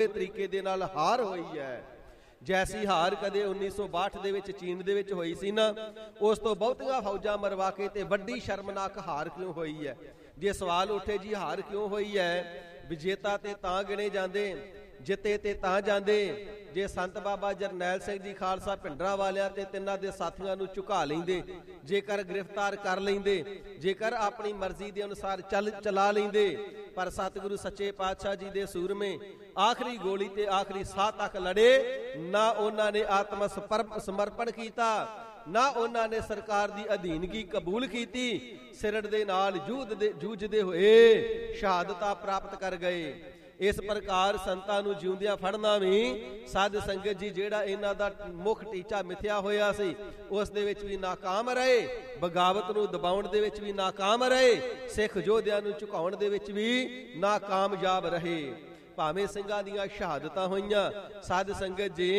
ਤਰੀਕੇ ਦੇ ਨਾਲ ਹਾਰ ਹੋਈ ਹੈ। ਜੈਸੀ ਹਾਰ ਕਦੇ 1962 ਦੇ ਵਿੱਚ ਚੀਨ ਦੇ ਵਿੱਚ ਹੋਈ ਸੀ ਨਾ, ਉਸ ਤੋਂ ਬਹੁਤੀਆਂ ਫੌਜਾਂ ਮਰਵਾ ਕੇ ਤੇ ਵੱਡੀ ਸ਼ਰਮਨਾਕ ਹਾਰ ਕਿਉਂ ਹੋਈ ਹੈ। ਜੇ ਸਵਾਲ ਉੱਠੇ ਜੀ ਹਾਰ ਕਿਉਂ ਹੋਈ ਹੈ, ਵਿਜੇਤਾ ਤੇ ਤਾਂ ਗਿਣੇ ਜਾਂਦੇ, ਜਿੱਤੇ ਤੇ ਤਾਂ ਜਾਂਦੇ ਜੇ ਸੰਤ ਬਾਬਾ ਜਰਨੈਲ ਸਿੰਘ ਜੀ ਖਾਲਸਾ ਭਿੰਡਰਾਂ ਵਾਲਿਆਂ ਤੇ ਤਿੰਨਾਂ ਦੇ ਸਾਥੀਆਂ ਨੂੰ ਝੁਕਾ ਲੈਂਦੇ, ਜੇਕਰ ਗ੍ਰਿਫਤਾਰ ਕਰ ਲੈਂਦੇ, ਜੇਕਰ ਆਪਣੀ ਮਰਜ਼ੀ ਦੇ ਅਨੁਸਾਰ ਚਲਾ ਲੈਂਦੇ। ਪਰ ਸਤਿਗੁਰੂ ਸੱਚੇ ਪਾਤਸ਼ਾਹ ਜੀ ਦੇ ਸੂਰਮੇ ਆਖਰੀ ਗੋਲੀ ਤੇ ਆਖਰੀ ਸਾਹ ਤੱਕ ਲੜੇ। ਨਾ ਉਹਨਾਂ ਨੇ ਆਤਮ ਸਮਰਪਣ ਕੀਤਾ, ਨਾ ਉਹਨਾਂ ਨੇ ਸਰਕਾਰ ਦੀ ਅਧੀਨਗੀ ਕਬੂਲ ਕੀਤੀ। ਸਿਰੜ ਦੇ ਨਾਲ ਜੂਝਦੇ ਹੋਏ ਸ਼ਹਾਦਤਾਂ ਪ੍ਰਾਪਤ ਕਰ ਗਏ। ਇਸ ਪ੍ਰਕਾਰ ਸੰਤਾਂ ਨੂੰ ਜਿਉਂਦਿਆਂ ਫੜਨਾ ਵੀ ਸਾਧ ਸੰਗਤ ਜੀ ਜਿਹੜਾ ਇਹਨਾਂ ਦਾ ਮੁੱਖ ਟੀਚਾ ਮਿਥਿਆ ਹੋਇਆ ਸੀ, ਉਸ ਦੇ ਵਿੱਚ ਵੀ ਨਾਕਾਮ ਰਹੇ। ਬਗਾਵਤ ਨੂੰ ਦਬਾਉਣ ਦੇ ਵਿੱਚ ਵੀ ਨਾਕਾਮ ਰਹੇ, ਸਿੱਖ ਯੋਧਿਆਂ ਨੂੰ ਝੁਕਾਉਣ ਦੇ ਵਿੱਚ ਵੀ ਨਾਕਾਮਯਾਬ ਰਹੇ। ਭਾਵੇਂ ਸਿੰਘਾਂ ਦੀਆਂ ਸ਼ਹਾਦਤਾਂ ਹੋਈਆਂ। ਸਾਧ ਸੰਗਤ ਜੀ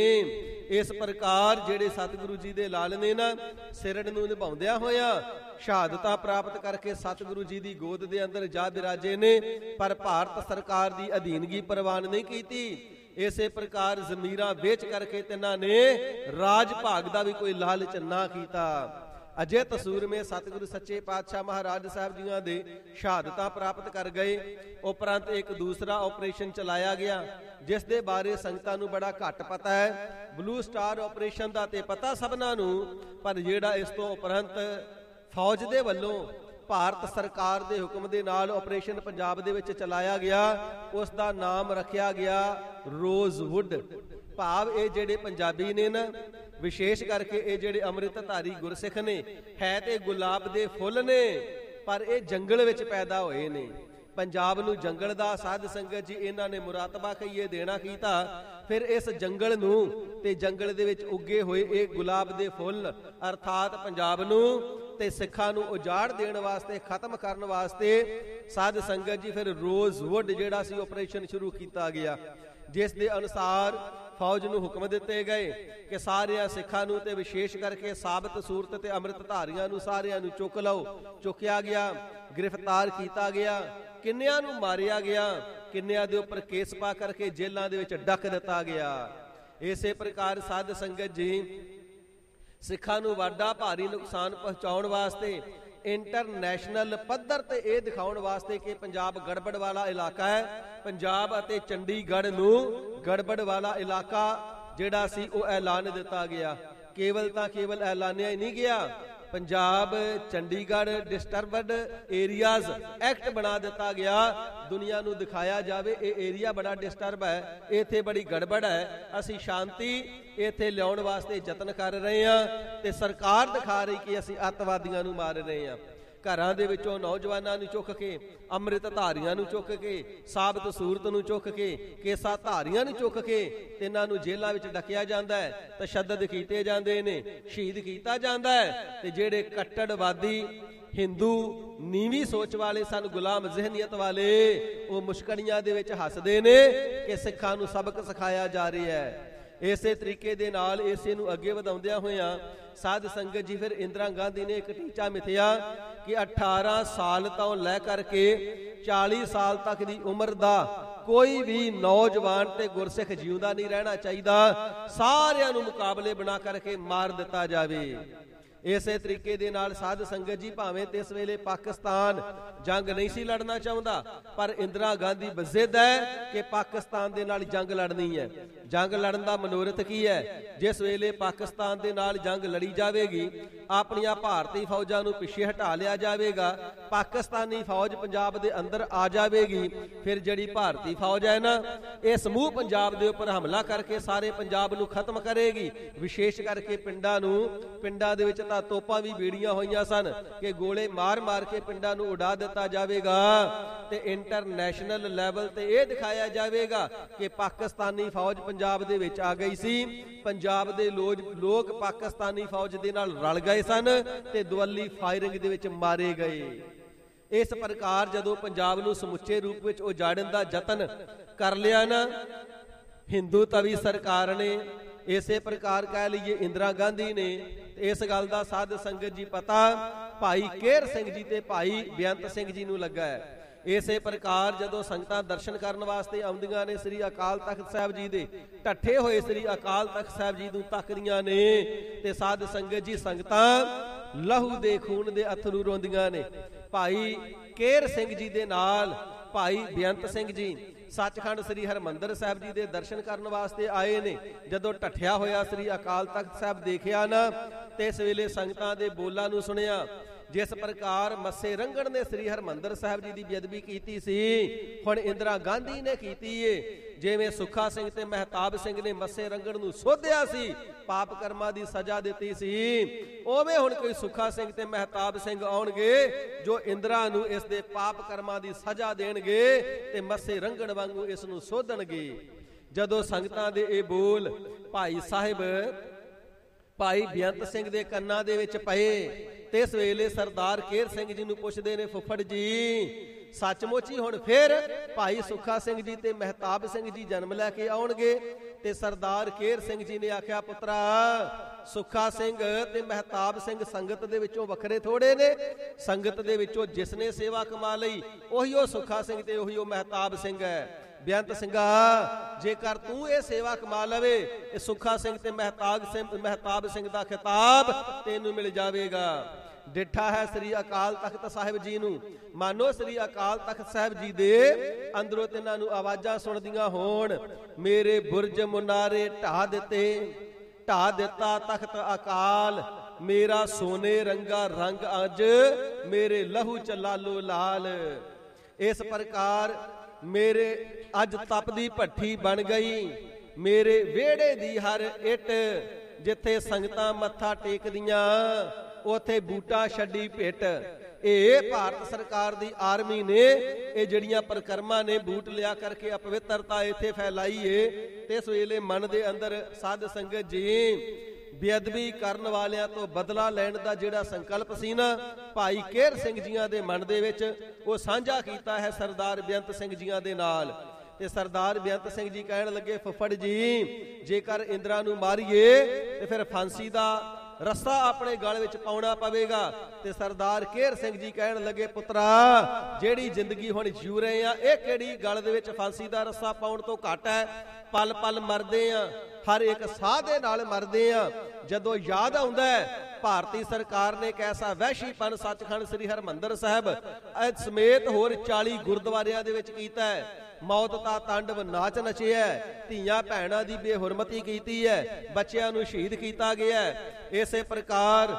ਇਸ ਪ੍ਰਕਾਰ ਜਿਹੜੇ ਸਤਿਗੁਰੂ ਜੀ ਦੇ ਲਾਲ ਨੇ ਨਾ, ਸਿਰੜ ਨੂੰ ਨਿਭਾਉਂਦਿਆਂ ਹੋਇਆ ਸ਼ਹਾਦਤਾਂ ਪ੍ਰਾਪਤ ਕਰਕੇ ਸਤਿਗੁਰੂ ਜੀ ਦੀ ਗੋਦ ਦੇ ਅੰਦਰ ਜਾ ਬਿਰਾਜੇ ਨੇ, ਪਰ ਭਾਰਤ ਸਰਕਾਰ ਦੀ ਅਧੀਨਗੀ ਪ੍ਰਵਾਨ ਨਹੀਂ ਕੀਤੀ। ਇਸੇ ਪ੍ਰਕਾਰ ਜ਼ਮੀਰਾਂ ਵੇਚ ਕਰਕੇ ਤਿੰਨਾਂ ਨੇ ਰਾਜ ਭਾਗ ਦਾ ਵੀ ਕੋਈ ਲਾਲਚ ਨਾ ਕੀਤਾ। ਅਜੇ ਤਸੂਰਮੇ ਸਤਿਗੁਰੂ ਸੱਚੇ ਪਾਤਸ਼ਾਹ ਮਹਾਰਾਜ ਸਾਹਿਬ ਜੀਆਂ ਦੇ ਸ਼ਹਾਦਤਾਂ ਪ੍ਰਾਪਤ ਕਰ ਗਏ। ਉਪਰੰਤ ਇੱਕ ਦੂਸਰਾ ਆਪਰੇਸ਼ਨ ਚਲਾਇਆ ਗਿਆ, ਜਿਸ ਦੇ ਬਾਰੇ ਸੰਗਤਾਂ ਨੂੰ ਬੜਾ ਘੱਟ ਪਤਾ ਹੈ। ਬਲੂ ਸਟਾਰ ਆਪਰੇਸ਼ਨ ਦਾ ਤੇ ਪਤਾ ਸਭਨਾਂ ਨੂੰ, ਪਰ ਜਿਹੜਾ ਇਸ ਤੋਂ ਉਪਰੰਤ ਫੌਜ ਦੇ ਵੱਲੋਂ ਭਾਰਤ ਸਰਕਾਰ ਦੇ ਹੁਕਮ ਦੇ ਨਾਲ ਆਪਰੇਸ਼ਨ ਪੰਜਾਬ ਦੇ ਵਿੱਚ ਚਲਾਇਆ ਗਿਆ, ਉਸ ਦਾ ਨਾਮ ਰੱਖਿਆ ਗਿਆ ਰੋਜ਼ਵੁੱਡ। ਭਾਵ ਇਹ ਜਿਹੜੇ ਪੰਜਾਬੀ ਨੇ ਨਾ, ਵਿਸ਼ੇਸ਼ ਕਰਕੇ ਇਹ ਜਿਹੜੇ ਅੰਮ੍ਰਿਤਧਾਰੀ ਗੁਰਸਿੱਖ ਨੇ, ਹੈ ਤੇ ਗੁਲਾਬ ਦੇ ਫੁੱਲ ਨੇ, ਪਰ ਇਹ ਜੰਗਲ ਵਿੱਚ ਪੈਦਾ ਹੋਏ ਨੇ। ਪੰਜਾਬ ਨੂੰ ਜੰਗਲ ਦਾ ਸਾਧ ਸੰਗਤ ਜੀ ਇਹਨਾਂ ਨੇ ਮੁਰਾਤਬਾ ਕਹੀਏ ਦੇਣਾ ਕੀਤਾ। ਫਿਰ ਇਸ ਜੰਗਲ ਨੂੰ ਤੇ ਜੰਗਲ ਦੇ ਵਿੱਚ ਉੱਗੇ ਹੋਏ ਇਹ ਗੁਲਾਬ ਦੇ ਫੁੱਲ ਅਰਥਾਤ ਪੰਜਾਬ ਨੂੰ ਤੇ ਸਿੱਖਾਂ ਨੂੰ ਉਜਾੜ ਦੇਣ ਵਾਸਤੇ, ਖਤਮ ਕਰਨ ਵਾਸਤੇ ਸਾਧ ਸੰਗਤ ਜੀ ਫਿਰ ਰੋਜ਼ਵੁੱਡ ਜਿਹੜਾ ਸੀ ਆਪਰੇਸ਼ਨ ਸ਼ੁਰੂ ਕੀਤਾ ਗਿਆ, ਜਿਸ ਦੇ ਅਨੁਸਾਰ ਫੌਜ ਨੂੰ ਹੁਕਮ ਦਿੱਤੇ ਗਏ ਕਿ ਸਾਰਿਆਂ ਸਿੱਖਾਂ ਨੂੰ ਤੇ ਵਿਸ਼ੇਸ਼ ਕਰਕੇ ਸਾਬਤ ਸੂਰਤ ਤੇ ਅੰਮ੍ਰਿਤਧਾਰੀਆਂ ਨੂੰ ਸਾਰਿਆਂ ਨੂੰ ਚੁੱਕ ਲਓ। ਚੁੱਕਿਆ ਗਿਆ, ਗ੍ਰਿਫਤਾਰ ਕੀਤਾ ਗਿਆ, ਕਿੰਨਿਆਂ ਨੂੰ ਮਾਰਿਆ ਗਿਆ, ਕਿੰਨਿਆਂ ਦੇ ਉੱਪਰ ਕੇਸ ਪਾ ਕਰਕੇ ਜੇਲ੍ਹਾਂ ਦੇ ਵਿੱਚ ਡੱਕ ਦਿੱਤਾ ਗਿਆ। ਇਸੇ ਪ੍ਰਕਾਰ ਸਾਧ ਸੰਗਤ ਜੀ ਸਿੱਖਾਂ ਨੂੰ ਵੱਡਾ ਭਾਰੀ ਨੁਕਸਾਨ ਪਹੁੰਚਾਉਣ ਵਾਸਤੇ, ਇੰਟਰਨੈਸ਼ਨਲ ਪੱਧਰ ਤੇ ਇਹ ਦਿਖਾਉਣ ਵਾਸਤੇ ਕਿ ਪੰਜਾਬ ਗੜਬੜ ਵਾਲਾ ਇਲਾਕਾ ਹੈ, ਪੰਜਾਬ ਅਤੇ ਚੰਡੀਗੜ੍ਹ ਨੂੰ ਗੜਬੜ ਵਾਲਾ ਇਲਾਕਾ ਜਿਹੜਾ ਸੀ ਉਹ ਐਲਾਨ ਦਿੱਤਾ ਗਿਆ। ਕੇਵਲ ਤਾਂ ਕੇਵਲ ਐਲਾਨਿਆ ਹੀ ਨਹੀਂ ਗਿਆ, Punjab Chandigarh disturbed areas act ਬਣਾ ਦਿੱਤਾ ਗਿਆ। ਦੁਨੀਆ ਨੂੰ ਦਿਖਾਇਆ ਜਾਵੇ ਇਹ ਏਰੀਆ ਬੜਾ ਡਿਸਟਰਬ ਹੈ, ਇੱਥੇ ਬੜੀ ਗੜਬੜ ਹੈ, ਅਸੀਂ ਸ਼ਾਂਤੀ ਇੱਥੇ ਲਿਆਉਣ ਵਾਸਤੇ ਯਤਨ ਕਰ ਰਹੇ ਹਾਂ ਤੇ ਸਰਕਾਰ ਦਿਖਾ ਰਹੀ ਕਿ ਅਸੀਂ ਅੱਤਵਾਦੀਆਂ ਨੂੰ ਮਾਰ ਰਹੇ ਹਾਂ। ਘਰਾਂ ਦੇ ਵਿੱਚੋਂ ਨੌਜਵਾਨਾਂ ਨੂੰ ਚੁੱਕ ਕੇ, ਅੰਮ੍ਰਿਤ ਧਾਰੀਆਂ ਨੂੰ ਚੁੱਕ ਕੇ, ਸਾਬਤ ਸੂਰਤ ਨੂੰ ਚੁੱਕ ਕੇ, ਕੇਸਾ ਧਾਰੀਆਂ ਨੂੰ ਚੁੱਕ ਕੇ ਤੇ ਇਹਨਾਂ ਨੂੰ ਜੇਲ੍ਹਾਂ ਵਿੱਚ ਡੱਕਿਆ ਜਾਂਦਾ ਹੈ, ਤਸ਼ੱਦਦ ਕੀਤੇ ਜਾਂਦੇ ਨੇ, ਸ਼ਹੀਦ ਕੀਤਾ ਜਾਂਦਾ ਹੈ। ਤੇ ਜਿਹੜੇ ਕੱਟੜਵਾਦੀ ਹਿੰਦੂ ਨੀਵੀਂ ਸੋਚ ਵਾਲੇ ਸਨ, ਗੁਲਾਮ ਜ਼ਿਹਨੀਅਤ ਵਾਲੇ, ਉਹ ਮੁਸ਼ਕਣੀਆਂ ਦੇ ਵਿੱਚ ਹੱਸਦੇ ਨੇ ਕਿ ਸਿੱਖਾਂ ਨੂੰ ਸਬਕ ਸਿਖਾਇਆ ਜਾ ਰਿਹਾ ਹੈ। ਇਸੇ ਤਰੀਕੇ ਦੇ ਨਾਲ ਇਸੇ ਨੂੰ ਅੱਗੇ ਵਧਾਉਂਦਿਆਂ ਹੋਇਆਂ ਸਾਧ ਸੰਗਤ ਜੀ ਫਿਰ ਇੰਦਰਾ ਗਾਂਧੀ ਨੇ ਇੱਕ ਟੀਚਾ ਮਿਥਿਆ ਕਿ 18 ਸਾਲ ਤੋਂ ਲੈ ਕਰਕੇ 40 ਸਾਲ ਤੱਕ ਦੀ ਉਮਰ ਦਾ ਕੋਈ ਵੀ ਨੌਜਵਾਨ ਤੇ ਗੁਰਸਿੱਖ ਜਿਉਂਦਾ ਨਹੀਂ ਰਹਿਣਾ ਚਾਹੀਦਾ, ਸਾਰਿਆਂ ਨੂੰ ਮੁਕਾਬਲੇ ਬਣਾ ਕਰਕੇ ਮਾਰ ਦਿੱਤਾ ਜਾਵੇ। ਇਸੇ ਤਰੀਕੇ ਦੇ ਨਾਲ ਸਾਧ ਸੰਗਤ ਜੀ ਭਾਵੇਂ ਤੇ ਇਸ ਵੇਲੇ ਪਾਕਿਸਤਾਨ ਜੰਗ ਨਹੀਂ ਸੀ ਲੜਨਾ ਚਾਹੁੰਦਾ, ਪਰ ਇੰਦਰਾ ਗਾਂਧੀ ਬਜ਼ਿੱਦ ਹੈ ਕਿ ਪਾਕਿਸਤਾਨ ਦੇ ਨਾਲ ਜੰਗ ਲੜਨੀ ਹੈ। ਜੰਗ ਲੜਨ ਦਾ ਮਨੋਰਥ ਕੀ ਹੈ? ਜਿਸ ਵੇਲੇ ਪਾਕਿਸਤਾਨ ਦੇ ਨਾਲ ਜੰਗ ਲੜੀ ਜਾਵੇਗੀ, ਆਪਣੀਆਂ ਭਾਰਤੀ ਫੌਜਾਂ ਨੂੰ ਪਿੱਛੇ ਹਟਾ ਲਿਆ ਜਾਵੇਗਾ, ਪਾਕਿਸਤਾਨੀ ਫੌਜ ਪੰਜਾਬ ਦੇ ਅੰਦਰ ਆ ਜਾਵੇਗੀ, ਫਿਰ ਜਿਹੜੀ ਭਾਰਤੀ ਫੌਜ ਹੈ ਨਾ, ਇਹ ਸਮੂਹ ਪੰਜਾਬ ਦੇ ਉੱਪਰ ਹਮਲਾ ਕਰਕੇ ਸਾਰੇ ਪੰਜਾਬ ਨੂੰ ਖਤਮ ਕਰੇਗੀ। ਵਿਸ਼ੇਸ਼ ਕਰਕੇ ਪਿੰਡਾਂ ਦੇ ਵਿੱਚ ਤਾਂ ਤੋਪਾਂ ਵੀ ਬੀੜੀਆਂ ਹੋਈਆਂ ਸਨ ਕਿ ਗੋਲੇ ਮਾਰ ਕੇ ਪਿੰਡਾਂ ਨੂੰ ਉਡਾ ਦਿੱਤਾ ਜਾਵੇਗਾ ਤੇ ਇੰਟਰਨੈਸ਼ਨਲ ਲੈਵਲ ਤੇ ਇਹ ਦਿਖਾਇਆ ਜਾਵੇਗਾ ਕਿ ਪਾਕਿਸਤਾਨੀ ਫੌਜ ਪੰਜਾਬ ਦੇ ਵਿੱਚ ਆ ਗਈ ਸੀ, ਪੰਜਾਬ ਦੇ ਲੋਕ ਪਾਕਿਸਤਾਨੀ ਫੌਜ ਦੇ ਨਾਲ ਰਲ ਗਏ ਸਨ ਤੇ ਦੁਵੱਲੀ ਫਾਇਰਿੰਗ ਦੇ ਵਿੱਚ ਮਾਰੇ ਗਏ। ਇਸ ਪ੍ਰਕਾਰ ਜਦੋਂ ਪੰਜਾਬ ਨੂੰ ਸਮੁੱਚੇ ਰੂਪ ਵਿੱਚ ਉਜਾੜਨ ਦਾ ਯਤਨ ਕਰ ਲਿਆ ਨਾ ਹਿੰਦੂ ਤਵੀ ਸਰਕਾਰ ਨੇ, ਇਸੇ ਪ੍ਰਕਾਰ ਕਹਿ ਲਈਏ ਇੰਦਰਾ ਗਾਂਧੀ ਨੇ, ਇਸ ਗੱਲ ਦਾ ਸਾਧ ਸੰਗਤ ਜੀ ਪਤਾ ਭਾਈ ਕੇਹਰ ਸਿੰਘ ਜੀ ਤੇ ਭਾਈ ਬੇਅੰਤ ਸਿੰਘ ਜੀ ਨੂੰ ਲੱਗਾ ਹੈ ਇਸੇ ਪ੍ਰਕਾਰ ਜਦੋਂ ਸੰਗਤਾਂ ਦਰਸ਼ਨ ਕਰਨ ਵਾਸਤੇ ਆਉਂਦੀਆਂ ਨੇ ਸ੍ਰੀ ਅਕਾਲ ਤਖਤ ਸਾਹਿਬ ਜੀ ਦੇ, ਢੱਠੇ ਹੋਏ ਸ੍ਰੀ ਅਕਾਲ ਤਖਤ ਸਾਹਿਬ ਜੀ ਨੂੰ ਤੱਕਦੀਆਂ ਨੇ ਤੇ ਸਾਧ ਸੰਗਤ ਜੀ ਸੰਗਤਾਂ ਲਹੂ ਦੇ ਖੂਨ ਦੇ ਅਥਰੂ ਰੋਂਦੀਆਂ ਨੇ। ਭਾਈ ਕੇਰ ਸਿੰਘ ਜੀ ਦੇ ਨਾਲ ਭਾਈ ਬੇਅੰਤ ਸਿੰਘ ਜੀ ਸੱਚਖੰਡ ਸ੍ਰੀ ਹਰਿਮੰਦਰ ਸਾਹਿਬ ਜੀ ਦੇ ਦਰਸ਼ਨ ਕਰਨ ਵਾਸਤੇ ਆਏ ਨੇ। ਜਦੋਂ ਢੱਠਿਆ ਹੋਇਆ ਸ੍ਰੀ ਅਕਾਲ ਤਖਤ ਸਾਹਿਬ ਦੇਖਿਆ ਨਾ ਤੇ ਇਸ ਵੇਲੇ ਸੰਗਤਾਂ ਦੇ ਬੋਲਾਂ ਨੂੰ ਸੁਣਿਆ। ਜਿਸ ਪ੍ਰਕਾਰ ਮੱਸੇ ਰੰਗੜ ਨੇ ਸ੍ਰੀ ਹਰਿਮੰਦਰ ਸਾਹਿਬ ਜੀ ਦੀ ਬੇਅਦਬੀ ਕੀਤੀ ਸੀ, ਹੁਣ ਇੰਦਰਾ ਗਾਂਧੀ ਨੇ ਕੀਤੀ ਏ। ਜਿਵੇਂ ਸੁੱਖਾ ਸਿੰਘ ਤੇ ਮਹਿਤਾਬ ਸਿੰਘ ਨੇ ਮੱਸੇ ਰੰਗੜ ਨੂੰ ਸੋਧਿਆ ਸੀ, ਪਾਪ ਕਰਮਾਂ ਦੀ ਸਜ਼ਾ ਦਿੱਤੀ ਸੀ, ਉਵੇਂ ਹੁਣ ਕੋਈ ਸੁੱਖਾ ਸਿੰਘ ਤੇ ਮਹਿਤਾਬ ਸਿੰਘ ਆਉਣਗੇ ਜੋ ਇੰਦਰਾ ਨੂੰ ਇਸ ਦੇ ਪਾਪ ਕਰਮਾਂ ਦੀ ਸਜ਼ਾ ਦੇਣਗੇ ਤੇ ਮੱਸੇ ਰੰਗੜ ਵਾਂਗੂ ਇਸ ਨੂੰ ਸੋਧਣਗੇ। ਜਦੋਂ ਸੰਗਤਾਂ ਦੇ ਇਹ ਬੋਲ ਭਾਈ ਸਾਹਿਬ ਭਾਈ ਬੇਅੰਤ ਸਿੰਘ ਦੇ ਕੰਨਾਂ ਦੇ ਵਿੱਚ ਪਏ ਤੇ ਇਸ ਵੇਲੇ ਸਰਦਾਰ ਕੇਰ ਸਿੰਘ ਜੀ ਨੂੰ ਪੁੱਛਦੇ ਨੇ, ਫੁੱਫੜ ਜੀ ਸੱਚਮੁੱਚ ਹੀ ਹੁਣ ਫਿਰ ਭਾਈ ਸੁੱਖਾ ਸਿੰਘ ਜੀ ਤੇ ਮਹਿਤਾਬ ਸਿੰਘ ਜੀ ਜਨਮ ਲੈ ਕੇ ਆਉਣਗੇ? ਤੇ ਸਰਦਾਰ ਕੇਰ ਸਿੰਘ ਜੀ ਨੇ ਆਖਿਆ, ਪੁੱਤਰਾ ਸੁੱਖਾ ਸਿੰਘ ਤੇ ਮਹਿਤਾਬ ਸਿੰਘ ਸੰਗਤ ਦੇ ਵਿੱਚੋਂ ਵੱਖਰੇ ਥੋੜੇ ਨੇ। ਸੰਗਤ ਦੇ ਵਿੱਚੋਂ ਜਿਸ ਨੇ ਸੇਵਾ ਕਮਾ ਲਈ ਉਹੀ ਉਹ ਸੁੱਖਾ ਸਿੰਘ ਤੇ ਉਹੀ ਉਹ ਮਹਿਤਾਬ ਸਿੰਘ ਹੈ। ਬੇਅੰਤ ਸਿੰਘਾ, ਜੇਕਰ ਤੂੰ ਇਹ ਸੇਵਾ ਕਮਾ ਲਵੇ, ਇਹ ਸੁੱਖਾ ਸਿੰਘ ਤੇ ਮਹਿਤਾਬ ਸਿੰਘ ਦਾ ਖਿਤਾਬ ਤੈਨੂੰ ਮਿਲ ਜਾਵੇਗਾ। ਡਿੱਠਾ ਹੈ ਸ੍ਰੀ ਅਕਾਲ ਤਖਤ ਸਾਹਿਬ ਜੀ ਨੂੰ, ਮਾਨੋ ਸ੍ਰੀ ਅਕਾਲ ਤਖਤ ਸਾਹਿਬ ਜੀ ਦੇ ਅੰਦਰੋਂ ਤਿੰਨਾਂ ਨੂੰ ਆਵਾਜ਼ਾਂ ਸੁਣਦੀਆਂ ਹੋਣ, ਮੇਰੇ ਬੁਰਜ ਮੁਨਾਰੇ ਢਾ ਦਿੱਤਾ ਤਖਤ ਅਕਾਲ, ਮੇਰਾ ਸੋਨੇ ਰੰਗਾ ਰੰਗ ਅੱਜ, ਮੇਰੇ ਲਹੂ ਚ ਲਾਲੋ ਲਾਲ। ਇਸ ਪ੍ਰਕਾਰ ਮੇਰੇ ਅੱਜ ਤਪਦੀ ਭੱਠੀ ਬਣ ਗਈ, ਮੇਰੇ ਵਿਹੜੇ ਦੀ ਹਰ ਇੱਟ, ਜਿੱਥੇ ਸੰਗਤਾਂ ਮੱਥਾ ਟੇਕਦੀਆਂ ਉਥੇ ਬੂਟਾ ਛੱਡੀ ਪਿੱਟ। ਇਹ ਭਾਰਤ ਸਰਕਾਰ ਦੀ ਆਰਮੀ ਨੇ ਇਹ ਜਿਹੜੀਆਂ ਪ੍ਰਕਰਮਾਂ ਨੇ ਬੂਟ ਲਿਆ ਕਰਕੇ ਅਪਵਿੱਤਰਤਾ ਇੱਥੇ ਫੈਲਾਈ ਏ। ਤੇ ਇਸ ਵੇਲੇ ਮਨ ਦੇ ਅੰਦਰ ਸਾਧ ਸੰਗਤ ਜੀ ਬੇਅਦਬੀ ਕਰਨ ਵਾਲਿਆਂ ਤੋਂ ਬਦਲਾ ਲੈਣ ਦਾ ਜਿਹੜਾ ਸੰਕਲਪ ਸੀ ਨਾ ਭਾਈ ਕੇਰ ਸਿੰਘ ਜੀਆਂ ਦੇ ਮਨ ਦੇ ਵਿੱਚ, ਉਹ ਸਾਂਝਾ ਕੀਤਾ ਹੈ ਸਰਦਾਰ ਬੇਅੰਤ ਸਿੰਘ ਜੀਆਂ ਦੇ ਨਾਲ। ਤੇ ਸਰਦਾਰ ਬੇਅੰਤ ਸਿੰਘ ਜੀ ਕਹਿਣ ਲੱਗੇ, ਫੁੱਫੜ ਜੀ ਜੇਕਰ ਇੰਦਰਾ ਨੂੰ ਮਾਰੀਏ ਤੇ ਫਿਰ ਫਾਂਸੀ ਦਾ ਰੱਸਾ ਆਪਣੇ ਗਲ ਵਿੱਚ ਪਾਉਣਾ ਪਵੇਗਾ। ਤੇ ਸਰਦਾਰ ਕੇਰ ਸਿੰਘ ਜੀ ਕਹਿਣ ਲੱਗੇ, ਪੁੱਤਰਾ ਜਿਹੜੀ ਜ਼ਿੰਦਗੀ ਹੁਣ ਜੀਉ ਰਹੇ ਆ ਇਹ ਕਿਹੜੀ ਗਲ ਦੇ ਵਿੱਚ ਫਾਂਸੀ ਦਾ ਰੱਸਾ ਪਾਉਣ ਤੋਂ ਘੱਟ ਹੈ। ਪਲ ਪਲ ਮਰਦੇ ਆ, ਹਰ ਇੱਕ ਸਾਹ ਦੇ ਨਾਲ ਮਰਦੇ ਆ। ਜਦੋਂ ਯਾਦ ਆਉਂਦਾ ਹੈ ਭਾਰਤੀ ਸਰਕਾਰ ਨੇ ਕੈਸਾ ਵਹਿਸ਼ੀਪਨ ਸੱਚਖੰਡ ਸ੍ਰੀ ਹਰਿਮੰਦਰ ਸਾਹਿਬ ਸਮੇਤ ਹੋਰ 40 ਗੁਰਦੁਆਰਿਆਂ ਦੇ ਵਿੱਚ ਕੀਤਾ ਹੈ। ਮੌਤ ਦਾ ਤਾਂਡਵ ਨਾਚ ਨਚਿਆ, ਧੀਆਂ ਭੈਣਾਂ ਦੀ ਬੇਹੁਰਮਤੀ ਕੀਤੀ ਹੈ, ਬੱਚਿਆਂ ਨੂੰ ਸ਼ਹੀਦ ਕੀਤਾ ਗਿਆ। ਇਸੇ ਪ੍ਰਕਾਰ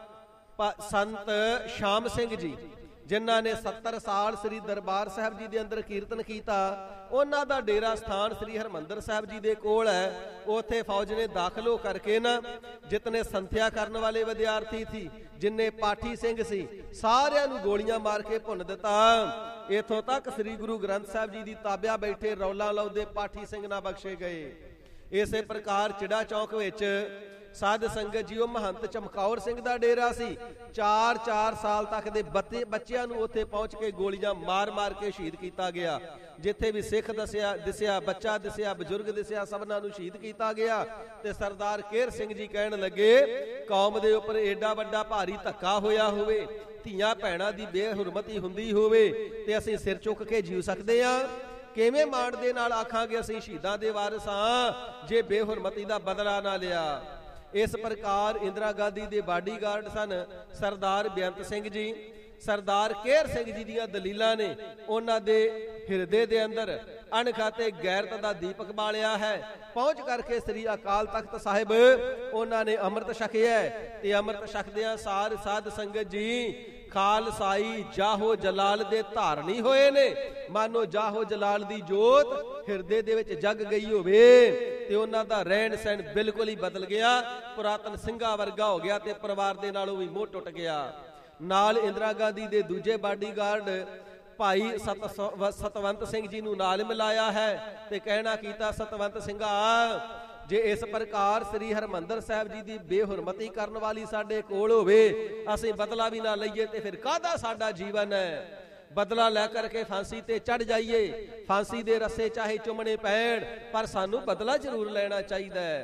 ਸੰਤ ਸ਼ਾਮ ਸਿੰਘ ਜੀ ਜਿਨ੍ਹਾਂ ਨੇ 70 ਸਾਲ ਸ੍ਰੀ ਦਰਬਾਰ ਸਾਹਿਬ ਜੀ ਦੇ ਅੰਦਰ ਕੀਰਤਨ ਕੀਤਾ, ਉਹਨਾਂ ਦਾ ਡੇਰਾ ਸਥਾਨ ਸ੍ਰੀ ਹਰਿਮੰਦਰ ਸਾਹਿਬ ਜੀ ਦੇ ਕੋਲ ਹੈ। ਉੱਥੇ ਫੌਜ ਨੇ ਦਾਖਲ ਹੋ ਕਰਕੇ ਨਾ ਜਿਤਨੇ ਸੰਥਿਆ ਕਰਨ ਵਾਲੇ ਵਿਦਿਆਰਥੀ ਸੀ, ਜਿੰਨੇ ਪਾਠੀ ਸਿੰਘ ਸੀ, ਸਾਰਿਆਂ ਨੂੰ ਗੋਲੀਆਂ ਮਾਰ ਕੇ ਭੁੰਨ ਦਿੱਤਾ। ਇੱਥੋਂ ਤੱਕ ਸ੍ਰੀ ਗੁਰੂ ਗ੍ਰੰਥ ਸਾਹਿਬ ਜੀ ਦੀ ਤਾਬਿਆ ਬੈਠੇ ਰੌਲਾ ਲਾਉਂਦੇ ਪਾਠੀ ਸਿੰਘ ਨਾ ਬਖਸ਼ੇ ਗਏ। ਇਸੇ ਪ੍ਰਕਾਰ ਚਿੜਾ ਚੌਕ ਵਿੱਚ ਸਾਧ ਸੰਗਤ ਜੀਓ ਮਹੰਤ ਚਮਕੌਰ ਸਿੰਘ ਦਾ ਡੇਰਾ ਸੀ। 4-4 ਸਾਲ ਤੱਕ ਦੇ ਬੱਚਿਆਂ ਨੂੰ ਉੱਥੇ ਪਹੁੰਚ ਕੇ ਗੋਲੀਆਂ ਮਾਰ-ਮਾਰ ਕੇ ਸ਼ਹੀਦ ਕੀਤਾ ਗਿਆ। ਜਿੱਥੇ ਵੀ ਸਿੱਖ ਦਿਸਿਆ, ਬੱਚਾ ਦਿਸਿਆ, ਬਜ਼ੁਰਗ ਦਿਸਿਆ, ਸਭਨਾਂ ਨੂੰ ਸ਼ਹੀਦ ਕੀਤਾ ਗਿਆ। ਤੇ ਸਰਦਾਰ ਕੇਰ ਸਿੰਘ ਜੀ ਕਹਿਣ ਲੱਗੇ, ਕੌਮ ਦੇ ਉੱਪਰ ਏਡਾ ਵੱਡਾ ਭਾਰੀ ਧੱਕਾ ਹੋਇਆ ਹੋਵੇ, ਧੀਆਂ ਭੈਣਾਂ ਦੀ ਬੇਹੁਰਮਤੀ ਹੁੰਦੀ ਹੋਵੇ ਤੇ ਅਸੀਂ ਸਿਰ ਚੁੱਕ ਕੇ ਜੀਉ ਸਕਦੇ ਹਾਂ? ਕਿਵੇਂ ਮਾਣ ਦੇ ਨਾਲ ਆਖਾਂਗੇ ਅਸੀਂ ਸ਼ਹੀਦਾਂ ਦੇ ਵਾਰਿਸ ਹਾਂ ਜੇ ਬੇਹੁਰਮਤੀ ਦਾ ਬਦਲਾ ਨਾ ਲਿਆ? ਇਸ ਪ੍ਰਕਾਰ ਇੰਦਰਾ ਗਾਂਧੀ ਦੇ ਬਾਡੀਗਾਰਡ ਸਨ ਸਰਦਾਰ ਬੇਅੰਤ ਸਿੰਘ ਜੀ। ਸਰਦਾਰ ਕੇਰ ਸਿੰਘ ਜੀ ਦੀਆਂ ਦਲੀਲਾਂ ਨੇ ਉਹਨਾਂ ਦੇ ਹਿਰਦੇ ਦੇ ਅੰਦਰ ਅਣਖਾਤੇ ਗੈਰਤ ਦਾ ਦੀਪਕ ਬਾਲਿਆ ਹੈ। ਪਹੁੰਚ ਕਰਕੇ ਸ੍ਰੀ ਅਕਾਲ ਤਖਤ ਸਾਹਿਬ ਉਹਨਾਂ ਨੇ ਅੰਮ੍ਰਿਤ ਛਕਿਆ ਤੇ ਅੰਮ੍ਰਿਤ ਛਕਦਿਆਂ ਸਾਰ ਸਾਧ ਸੰਗਤ ਜੀ ਖਾਲਸਾਈ ਜਾਹੋ ਜਲਾਲ ਦੇ ਧਾਰਨੀ ਹੋਏ ਨੇ। ਮਾਨੋ ਜਾਹੋ ਜਲਾਲ ਦੀ ਜੋਤ ਹਿਰਦੇ ਦੇ ਵਿੱਚ ਜਗ ਗਈ ਹੋਵੇ ਤੇ ਉਹਨਾਂ ਦਾ ਰਹਿਣ ਸਹਿਣ ਬਿਲਕੁਲ ਹੀ ਬਦਲ ਗਿਆ, ਪੁਰਾਤਨ ਸਿੰਘਾਂ ਵਰਗਾ ਹੋ ਗਿਆ ਤੇ ਪਰਿਵਾਰ ਦੇ ਨਾਲੋਂ ਵੀ ਮੋਹ ਟੁੱਟ ਗਿਆ। ਨਾਲ ਇੰਦਰਾ ਗਾਂਧੀ ਦੇ ਦੂਜੇ ਬਾਡੀਗਾਰਡ ਭਾਈ ਸਤਵੰਤ ਸਿੰਘ ਜੀ ਨੂੰ ਨਾਲ ਮਿਲਾਇਆ ਹੈ ਤੇ ਕਹਿਣਾ ਕੀਤਾ, ਸਤਵੰਤ ਸਿੰਘਾ ਜੇ ਇਸ ਪ੍ਰਕਾਰ ਸ੍ਰੀ ਹਰਿਮੰਦਰ ਸਾਹਿਬ ਜੀ ਦੀ ਬੇਹੁਰਮਤੀ ਕਰਨ ਵਾਲੀ ਸਾਡੇ ਕੋਲ ਹੋਵੇ, ਅਸੀਂ ਬਦਲਾ ਵੀ ਨਾ ਲਈਏ ਤੇ ਫਿਰ ਕਾਹਦਾ ਸਾਡਾ ਜੀਵਨ ਹੈ? ਬਦਲਾ ਲੈ ਕਰਕੇ ਫਾਂਸੀ ਤੇ ਚੜ ਜਾਈਏ, ਫਾਂਸੀ ਦੇ ਰੱਸੇ ਚਾਹੇ ਚੁੰਮਣੇ ਪੈਣ, ਪਰ ਸਾਨੂੰ ਬਦਲਾ ਜ਼ਰੂਰ ਲੈਣਾ ਚਾਹੀਦਾ ਹੈ।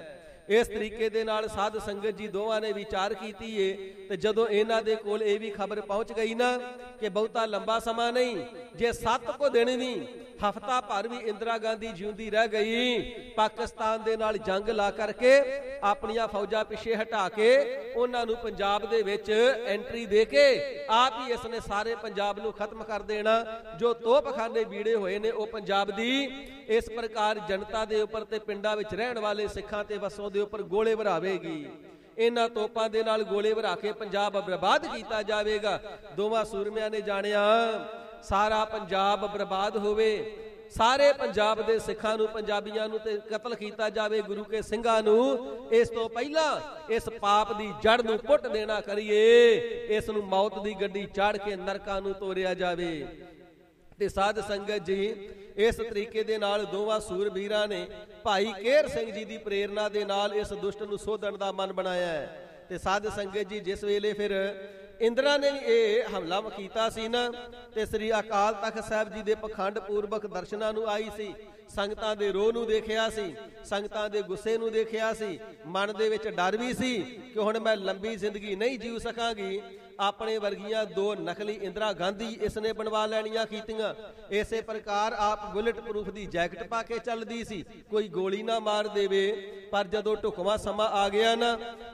इस तरीके दे नाल साध संगत जी दोवां ने विचार कीती है ते जदों इन्हां दे कोल ये भी खबर पहुंच गई ना कि बहुता लंबा समा नहीं, जे 7 को दिन भी हफ्ता भर भी इंदिरा गांधी जिउंदी रह गई, पाकिस्तान दे नाल जंग ला करके अपनियां फौजां पिछे हटा के उन्हां नूं पंजाब दे विच एंट्री दे के आप ही इसने सारे पंजाब नूं खत्म कर देना। जो तोपखाने बीड़े होए ने वो पंजाब दी इस प्रकार जनता दे उपर ते पिंडां विच रहण वाले सिखां ते वसों दे उपर गोले भरावेगी। इन्हां तोपां दे नाल गोले भरा के पंजाब बर्बाद कीता जावेगा। दोवां सूरमिਆਂ ने जाणिया सारा पंजाब बर्बाद होवे, सारे पंजाब दे सिखां नूं पंजाबियां नूं ते कतल कीता जावे, गुरु के सिंघां नूं इस तो पहला इस पाप दी जड़ नूं पुट देना करिए, इस नूं मौत दी गड्डी चाड़ के नरकां नूं तोरिया जावे। ते साध संगत जी इस तरीके दे नाल दोवां सूरबीरां ने भाई केर सिंह जी दी प्रेरणा दे नाल इस दुष्ट नूं सोधण दा मन बनाया है। ते साध संगत जी जिस वेले फिर इंदिरा ने भी ये हमला कीता सी ना ते श्री अकाल तख्त साहिब जी दे पखंड पूर्वक दर्शनां नूं आई सी, संगतां दे रोह नूं देखिया सी, संगतां दे गुस्से नूं देखिया सी, मन दे विच डर भी सी कि हुण मैं लंबी जिंदगी नहीं जीव सकांगी। अपने वर्गियां 2 नकली इंदिरा गांधी इसने बनवा लैणियां कीतियां। इसे प्रकार आप बुलेट प्रूफ दी जैकेट पा के चलदी सी, कोई गोली ना मार देवे। पर जदों ढुकवां समा आ गया ना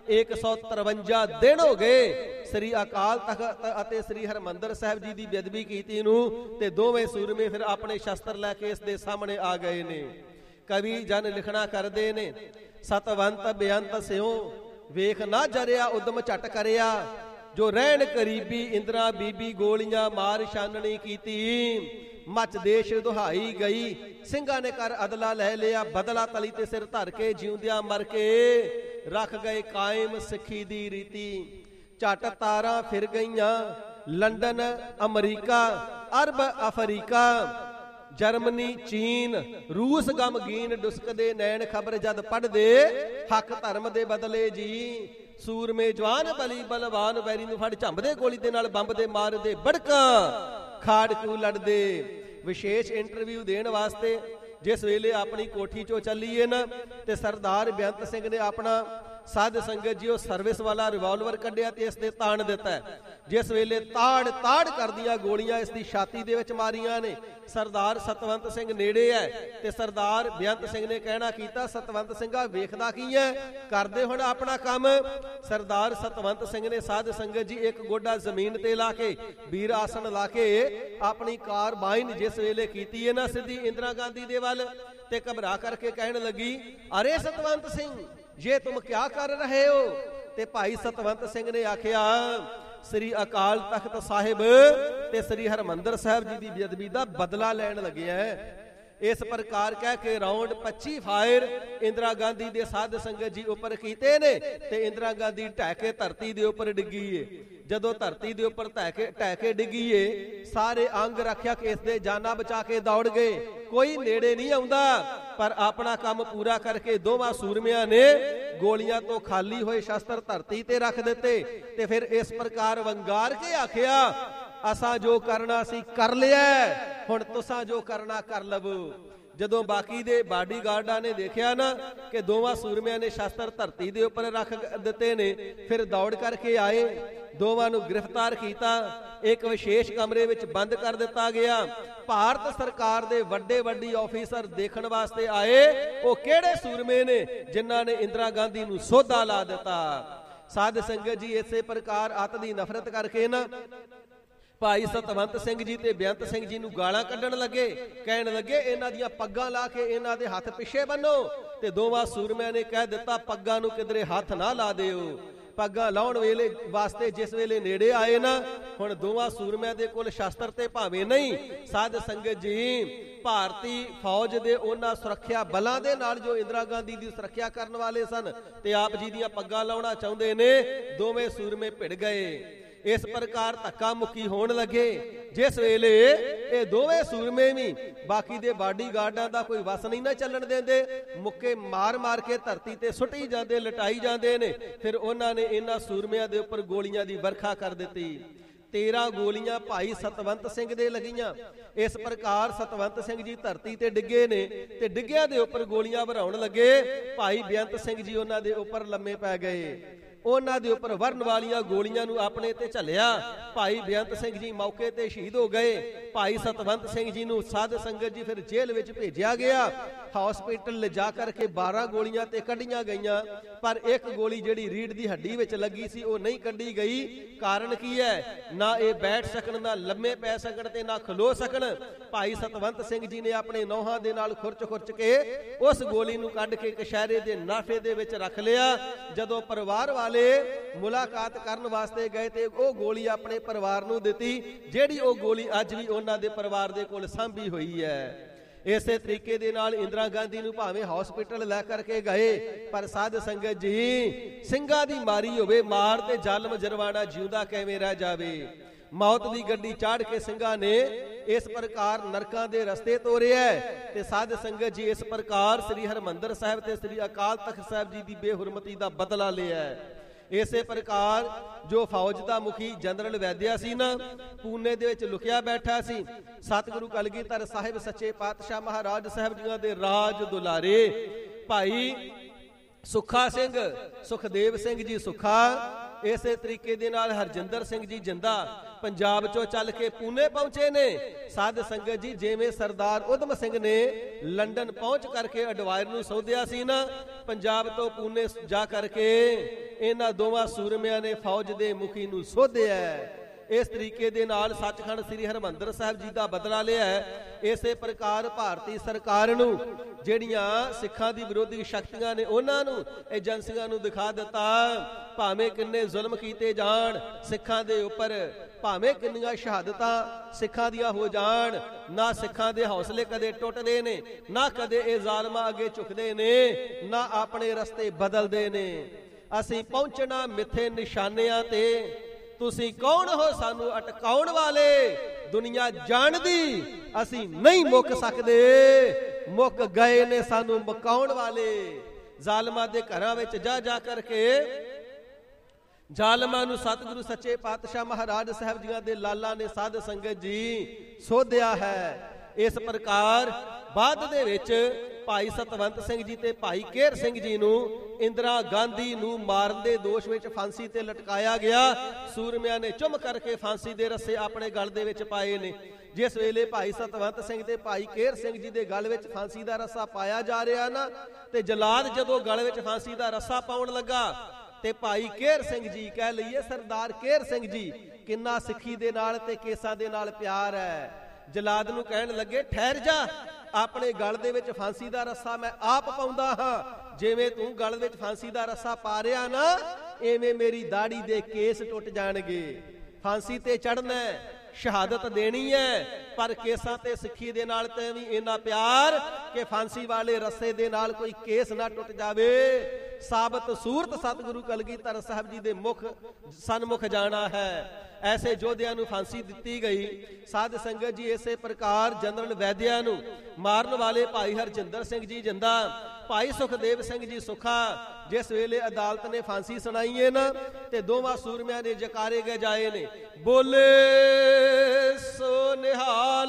153 दिन हो गए श्री अकाल तख्त अते श्री हरमंदर साहिब जी दी बेदबी कीती नूं ते दोवें सूरमे फिर अपने शस्त्र लैके इस दे सामने आ गए ने। कवि जन लिखना करदे ने सतवंत बेअंत सिओ वेख ना जरिया उदम झट करिया, जो रहन करीबी इंदिरा बीबी गोलियां मार छाननी कीती, मच देश दुहाई गई, ਸਿੰਘਾਂ ने कर अदला लै लिया, बदला तली ते सिर धर के जिउंदियां मर के रख गए कायम सिੱਖੀ दी रीति। झट तारा फिर गईयां लंडन अमरीका अरब अफरीका, जर्मनी चीन रूस गमगीन डुसकदे नैन खबर जद पढ़दे हक धर्म दे बदले जी। सूरमे जवान बली बलवान वैरी नूं फड़ झंबदे गोली दे नाल बंब दे मारदे बड़कां खाड़कू लड़दे। विशेष इंटरव्यू देण वास्ते जिस वेले अपनी कोठी चो चलीए ना ते सरदार बेअंत सिंह ने अपना साध संगत जी सर्विस वाला रिवॉल्वर कढ़िया ते इस दे ताण दिता है। जिस वेले ताड़ ताड़ करदियां गोलियां इस दी छाती दे विच मारियां ने। सरदार सतवंत सिंह नेड़े है ते सरदार बेअंत सिंह ने कहना कीता, सतवंत सिंघा वेखदा की है, करदे हुण अपना काम। सरदार सतवंत सिंह ने साध संगत जी एक गोडा जमीन ते ला के वीर आसन ला के अपनी कारबाइन जिस वेले कीती है ना सीधी इंदिरा गांधी दे वल ते घबरा करके कहण लगी, अरे सतवंत सिंह ये तुम क्या कर रहे हो? ते भाई सतवंत सिंह ने आखिया, श्री अकाल तख्त साहिब ते श्री हरमंदर साहिब जी दी बेअदबी दा बदला लैण लगे है। इस प्रकार कह के राउंड 25 फायर इंदिरा गांधी दे साध संगत जी उपर कीते ने ते इंदिरा गांधी ढह के धरती दे उपर डिगी है। जदों धरती दे उपर ढह के डिगी है, सारे अंग रखिया इस दे जाना बचा के दौड़ गए, कोई नेड़े नहीं आउंदा। पर अपना काम पूरा करके दोवां सूरमियां ने गोलियां तो खाली होए शस्त्र धरती ते रख दिते ते फिर इस प्रकार वंगार के आखिया, असा जो करना सी कर लिया, हुण तुसां जो करना कर लवो। जदों बाकी दे बाडीगार्डां ने देखिया ना कि दोवां सूरमियां ने शस्त्र धरती दे उपर रख दिते ने, फिर दौड़ करके आए, दोवां नूं गिरफ्तार कीता, एक विशेष कमरे विच बंद कर दिता गया। भारत सरकार दे वड्डे वड्डी ऑफिसर देखण वास्ते आए, वो किहड़े सूरमे ने जिन्हां ने इंदिरा गांधी नूं सोधा ला दिता। साध संगत जी इसे प्रकार अत दी नफरत करके ना भाई सतवंत सिंह जी ते बेअंत सिंह जी नूं गालां कढण लगे, कहण लगे इन्हां दीयां पग्गां ला के इन्हां दे हत्थ पिछे बन्नो। ते दोवां सूरमियां ने कह दिता, पग्गां नूं किधरे हत्थ ना ला दिओ। पग्गां लाउण वेले वास्ते जिस वेले नेड़े आए ना, हुण दोवां सूरमियां दे कोल शस्त्र ते भावें नहीं, साध संगत जी भारती फौज दे उन्हां सुरੱਖਿਆ बलां दे नाल जो इंदिरा गांधी दी सुरੱਖਿਆ करन वाले सन ते आप जी दीयां पग्गां लाउणा चाहुंदे ने, दोवें सूरमे भिड़ गए। इस प्रकार धक्का मुक्की होण लगे। जिस वेले ये दोवें सूरमे भी बाकी दे बाडीगार्डां दा कोई वस नहीं ना चलण देंदे, मुक्के मार मार के धरती ते सुटी जांदे, लटाई जांदे ने। फिर उन्हां ने इन्हां सूरमियां दे उपर गोलियां दी वर्खा कर दित्ती। 13 ਗੋਲੀਆਂ ਭਾਈ ਸਤਵੰਤ ਸਿੰਘ ਦੇ ਲੱਗੀਆਂ। ਇਸ ਪ੍ਰਕਾਰ ਸਤਵੰਤ ਸਿੰਘ ਜੀ ਧਰਤੀ ਤੇ ਡਿੱਗੇ ਨੇ ਤੇ ਡਿੱਗਿਆਂ ਦੇ ਉੱਪਰ ਗੋਲੀਆਂ ਭਰਾਉਣ ਲੱਗੇ। ਭਾਈ ਬੇਅੰਤ ਸਿੰਘ ਜੀ ਉਹਨਾਂ ਦੇ ਉੱਪਰ ਲੰਮੇ ਪੈ ਗਏ। ਉਹਨਾਂ ਦੇ ਉੱਪਰ ਵਰਨ ਵਾਲੀਆਂ ਗੋਲੀਆਂ ਨੂੰ ਆਪਣੇ ਤੇ ਝੱਲਿਆ। ਭਾਈ ਬੇਅੰਤ ਸਿੰਘ ਜੀ ਮੌਕੇ ਤੇ ਸ਼ਹੀਦ ਹੋ ਗਏ। ਭਾਈ ਸਤਵੰਤ ਸਿੰਘ ਜੀ ਨੂੰ ਸਾਧ ਸੰਗਤ ਜੀ ਫਿਰ ਜੇਲ੍ਹ ਵਿੱਚ ਭੇਜਿਆ ਗਿਆ। ਹਸਪੀਟਲ ਲਿਜਾ ਕਰਕੇ 12 ਗੋਲੀਆਂ ਤੇ ਕੱਢੀਆਂ ਗਈਆਂ, ਪਰ ਇੱਕ ਗੋਲੀ ਜਿਹੜੀ ਰੀੜ੍ਹ ਦੀ ਹੱਡੀ ਵਿੱਚ ਲੱਗੀ ਸੀ ਉਹ ਨਹੀਂ ਕੱਢੀ ਗਈ। ਕਾਰਨ ਕੀ ਹੈ? ਨਾ ਇਹ ਬੈਠ ਸਕਣ, ਨਾ ਲੰਮੇ ਪੈ ਸਕਣ ਤੇ ਨਾ ਖਲੋ ਸਕਣ। ਭਾਈ ਸਤਵੰਤ ਸਿੰਘ ਜੀ ਨੇ ਆਪਣੇ ਨੌਹਾਂ ਦੇ ਨਾਲ ਖੁਰਚ ਕੇ ਉਸ ਗੋਲੀ ਨੂੰ ਕੱਢ ਕੇ ਕਛਹਿਰੇ ਦੇ ਨਾਫੇ ਦੇ ਵਿੱਚ ਰੱਖ ਲਿਆ। ਜਦੋਂ ਪਰਿਵਾਰ ਵਾਲੇ ਮੁਲਾਕਾਤ ਕਰਨ ਵਾਸਤੇ ਗਏ ਤੇ ਉਹ ਗੋਲੀ ਆਪਣੇ ਪਰਿਵਾਰ ਨੂੰ ਦਿੱਤੀ, ਜਿਹੜੀ ਉਹ ਗੋਲੀ ਅੱਜ ਵੀ ਉਹਨਾਂ ਦੇ ਪਰਿਵਾਰ ਦੇ ਕੋਲ ਸਾਂਭੀ ਹੋਈ ਹੈ। ਇਸੇ ਤਰੀਕੇ ਦੇ ਨਾਲ ਇੰਦਰਾ ਗਾਂਧੀ ਨੂੰ ਭਾਵੇਂ ਹਸਪੀਟਲ ਲੈ ਕਰਕੇ ਗਏ, ਪਰ ਸਾਧ ਸੰਗਤ ਜੀ ਸਿੰਘਾਂ ਦੀ ਮਾਰੀ ਹੋਵੇ ਮਾਰ ਤੇ ਜ਼ਾਲਮ ਜਰਵਾਣਾ ਜਿਉਂਦਾ ਕਿਵੇਂ ਰਹਿ ਜਾਵੇ। ਮੌਤ ਦੀ ਗੱਡੀ ਚਾੜ ਕੇ ਸਿੰਘਾਂ ਨੇ ਇਸ ਪ੍ਰਕਾਰ ਨਰਕਾਂ ਦੇ ਰਸਤੇ ਤੋਰਿਆ ਤੇ ਸਾਧ ਸੰਗਤ ਜੀ ਇਸ ਪ੍ਰਕਾਰ ਸ੍ਰੀ ਹਰਿਮੰਦਰ ਸਾਹਿਬ ਤੇ ਸ੍ਰੀ ਅਕਾਲ ਤਖਤ ਸਾਹਿਬ ਜੀ ਦੀ ਬੇਹੁਰਮਤੀ ਦਾ ਬਦਲਾ ਲਿਆ। ਇਸੇ ਪ੍ਰਕਾਰ ਜੋ ਫੌਜ ਦਾ ਮੁਖੀ ਜਨਰਲ ਵੈਦਿਆ ਸੀ ਨਾ, ਪੂਨੇ ਦੇ ਵਿੱਚ ਲੁਕਿਆ ਬੈਠਾ ਸੀ। ਸਤਿਗੁਰੂ ਕਲਗੀਧਰ ਸਾਹਿਬ ਸੱਚੇ ਪਾਤਸ਼ਾਹ ਮਹਾਰਾਜ ਸਾਹਿਬ ਜੀਆਂ ਦੇ ਰਾਜ ਦੁਲਾਰੇ ਭਾਈ ਸੁੱਖਾ ਸਿੰਘ, ਸੁਖਦੇਵ ਸਿੰਘ ਜੀ ਸੁੱਖਾ, ਇਸੇ ਤਰੀਕੇ ਦੇ ਨਾਲ ਹਰਜਿੰਦਰ ਸਿੰਘ ਜੀ ਜਿੰਦਾ ਪੰਜਾਬ ਚੋਂ ਚੱਲ ਕੇ ਪੂਨੇ ਪਹੁੰਚੇ ਨੇ। ਸਾਧ ਸੰਗਤ ਜੀ ਜਿਵੇਂ ਸਰਦਾਰ ਉਦਮ ਸਿੰਘ ਨੇ ਲੰਡਨ ਪਹੁੰਚ ਕਰਕੇ ਅਡਵਾਇਰ ਨੂੰ ਸੌਦਿਆ ਸੀ ਨਾ, ਪੰਜਾਬ ਤੋਂ ਪੂਨੇ ਜਾ ਕਰਕੇ ਇਹਨਾਂ ਦੋਵਾਂ ਸੂਰਮਿਆਂ ਨੇ ਫੌਜ ਦੇ ਮੁਖੀ ਨੂੰ ਸੋਧਿਆ। ਇਸ ਤਰੀਕੇ ਦੇ ਨਾਲ ਸੱਚਖੰਡ ਸ੍ਰੀ ਹਰਿਮੰਦਰ ਸਾਹਿਬ ਜੀ ਦਾ ਬਦਲਾ ਲਿਆ। ਇਸੇ ਪ੍ਰਕਾਰ ਭਾਰਤੀ ਸਰਕਾਰ ਨੂੰ ਜਿਹੜੀਆਂ ਸਿੱਖਾਂ ਦੀ ਵਿਰੋਧੀ ਸ਼ਕਤੀਆਂ ਨੇ ਉਹਨਾਂ ਨੂੰ ਏਜੰਸੀਆਂ ਨੂੰ ਦਿਖਾ ਦਿੱਤਾ, ਭਾਵੇਂ ਕਿੰਨੇ ਜ਼ੁਲਮ ਕੀਤੇ ਜਾਣ ਸਿੱਖਾਂ ਦੇ ਉੱਪਰ, ਭਾਵੇਂ ਕਿੰਨੀਆਂ ਸ਼ਹਾਦਤਾਂ ਸਿੱਖਾਂ ਦੀਆਂ ਹੋ ਜਾਣ, ਨਾ ਸਿੱਖਾਂ ਦੇ ਹੌਸਲੇ ਕਦੇ ਟੁੱਟਦੇ ਨੇ, ਨਾ ਕਦੇ ਇਹ ਜ਼ਾਲਮਾਂ ਅੱਗੇ ਝੁਕਦੇ ਨੇ, ਨਾ ਆਪਣੇ ਰਸਤੇ ਬਦਲਦੇ ਨੇ। ਅਸੀਂ ਪਹੁੰਚਣਾ ਮਿੱਥੇ ਨਿਸ਼ਾਨਿਆਂ ਤੇ, ਤੁਸੀਂ ਕੌਣ ਹੋ ਸਾਨੂੰ ਅਟਕਾਉਣ ਵਾਲੇ? ਦੁਨੀਆ ਜਾਣਦੀ ਅਸੀਂ ਨਹੀਂ ਮੁੱਕ ਸਕਦੇ, ਮੁੱਕ ਗਏ ਨੇ ਸਾਨੂੰ ਮੁਕਾਉਣ ਵਾਲੇ। ਜ਼ਾਲਮਾਂ ਦੇ ਘਰਾਂ ਵਿੱਚ ਜਾ ਕਰਕੇ ਜ਼ਾਲਮਾਂ ਨੂੰ ਸਤਿਗੁਰੂ ਸੱਚੇ ਪਾਤਸ਼ਾਹ ਮਹਾਰਾਜ ਸਾਹਿਬ ਜੀਆਂ ਦੇ ਲਾਲਾਂ ਨੇ ਸਾਧ ਸੰਗਤ ਜੀ ਸੋਧਿਆ ਹੈ। ਇਸ ਪ੍ਰਕਾਰ ਬਾਅਦ ਦੇ ਵਿੱਚ ਭਾਈ ਸਤਵੰਤ ਸਿੰਘ ਜੀ ਤੇ ਭਾਈ ਕੇਹਰ ਸਿੰਘ ਜੀ ਨੂੰ ਇੰਦਰਾ ਗਾਂਧੀ ਨੂੰ ਮਾਰਨ ਦੇ ਦੋਸ਼ ਵਿੱਚ ਫਾਂਸੀ ਤੇ ਲਟਕਾਇਆ ਗਿਆ। ਸੂਰਮਿਆਂ ਨੇ ਚੁੰਮ ਕਰਕੇ ਫਾਂਸੀ ਦੇ ਰੱਸੇ ਆਪਣੇ ਗਲ ਦੇ ਵਿੱਚ ਪਾਏ ਨੇ। ਜਿਸ ਵੇਲੇ ਭਾਈ ਸਤਵੰਤ ਸਿੰਘ ਤੇ ਭਾਈ ਕੇਹਰ ਸਿੰਘ ਜੀ ਦੇ ਗਲ ਵਿੱਚ ਫਾਂਸੀ ਦਾ ਰੱਸਾ ਪਾਇਆ ਜਾ ਰਿਹਾ ਨਾ, ਤੇ ਜਲਾਦ ਜਦੋਂ ਗਲ ਵਿੱਚ ਫਾਂਸੀ ਦਾ ਰੱਸਾ ਪਾਉਣ ਲੱਗਾ ਤੇ ਭਾਈ ਕੇਹਰ ਸਿੰਘ ਜੀ, ਕਹਿ ਲਈਏ ਸਰਦਾਰ ਕੇਹਰ ਸਿੰਘ ਜੀ, ਕਿੰਨਾ ਸਿੱਖੀ ਦੇ ਨਾਲ ਤੇ ਕੇਸਾਂ ਦੇ ਨਾਲ ਪਿਆਰ ਹੈ। ਜਲਾਦ ਨੂੰ ਕਹਿਣ ਲੱਗੇ, ਠਹਿਰ ਜਾ, ਆਪਣੇ ਗਲ ਦੇ ਵਿੱਚ ਫਾਂਸੀ ਦਾ ਰੱਸਾ ਮੈਂ ਆਪ ਪਾਉਂਦਾ ਹਾਂ। ਜਿਵੇਂ ਤੂੰ ਗਲ ਵਿੱਚ ਫਾਂਸੀ ਦਾ ਰੱਸਾ ਪਾ ਰਿਹਾ ਨਾ, ਐਵੇਂ ਮੇਰੀ ਦਾੜੀ ਦੇ ਕੇਸ ਟੁੱਟ ਜਾਣਗੇ। ਫਾਂਸੀ ਤੇ ਚੜ੍ਹਨਾ, ਸ਼ਹਾਦਤ ਦੇਣੀ ਹੈ, ਪਰ ਕੇਸਾਂ ਤੇ ਸਿੱਖੀ ਦੇ ਨਾਲ ਤੇ ਵੀ ਇੰਨਾ ਪਿਆਰ ਕਿ ਫਾਂਸੀ ਵਾਲੇ ਰੱਸੇ ਦੇ ਨਾਲ ਕੋਈ ਕੇਸ ਨਾ ਟੁੱਟ ਜਾਵੇ। ਸਾਬਤ ਸੂਰਤ ਸਤਿਗੁਰੂ ਕਲਗੀਧਰ ਸਾਹਿਬ ਜੀ ਦੇ ਮੁਖ ਸਨਮੁਖ ਜਾਣਾ ਹੈ। ਐਸੇ ਯੋਧਿਆਂ ਨੂੰ ਫਾਂਸੀ ਦਿੱਤੀ ਗਈ। ਸਾਧ ਸੰਗਤ ਜੀ ਇਸੇ ਪ੍ਰਕਾਰ ਜਨਰਲ ਵੈਦਿਆ ਨੂੰ ਮਾਰਨ ਵਾਲੇ ਭਾਈ ਹਰਜਿੰਦਰ ਸਿੰਘ ਜੀ ਜਿੰਦਾ, ਭਾਈ ਸੁਖਦੇਵ ਸਿੰਘ ਜੀ ਸੁੱਖਾ, ਜਿਸ ਵੇਲੇ ਅਦਾਲਤ ਨੇ ਫਾਂਸੀ ਸੁਣਾਈ ਹੈ ਨਾ, ਤੇ ਦੋਵਾਂ ਸੂਰਮਿਆਂ ਦੇ ਜਕਾਰੇ ਗਏ ਜਾਏ ਨੇ, ਬੋਲੇ ਸੋ ਨਿਹਾਲ,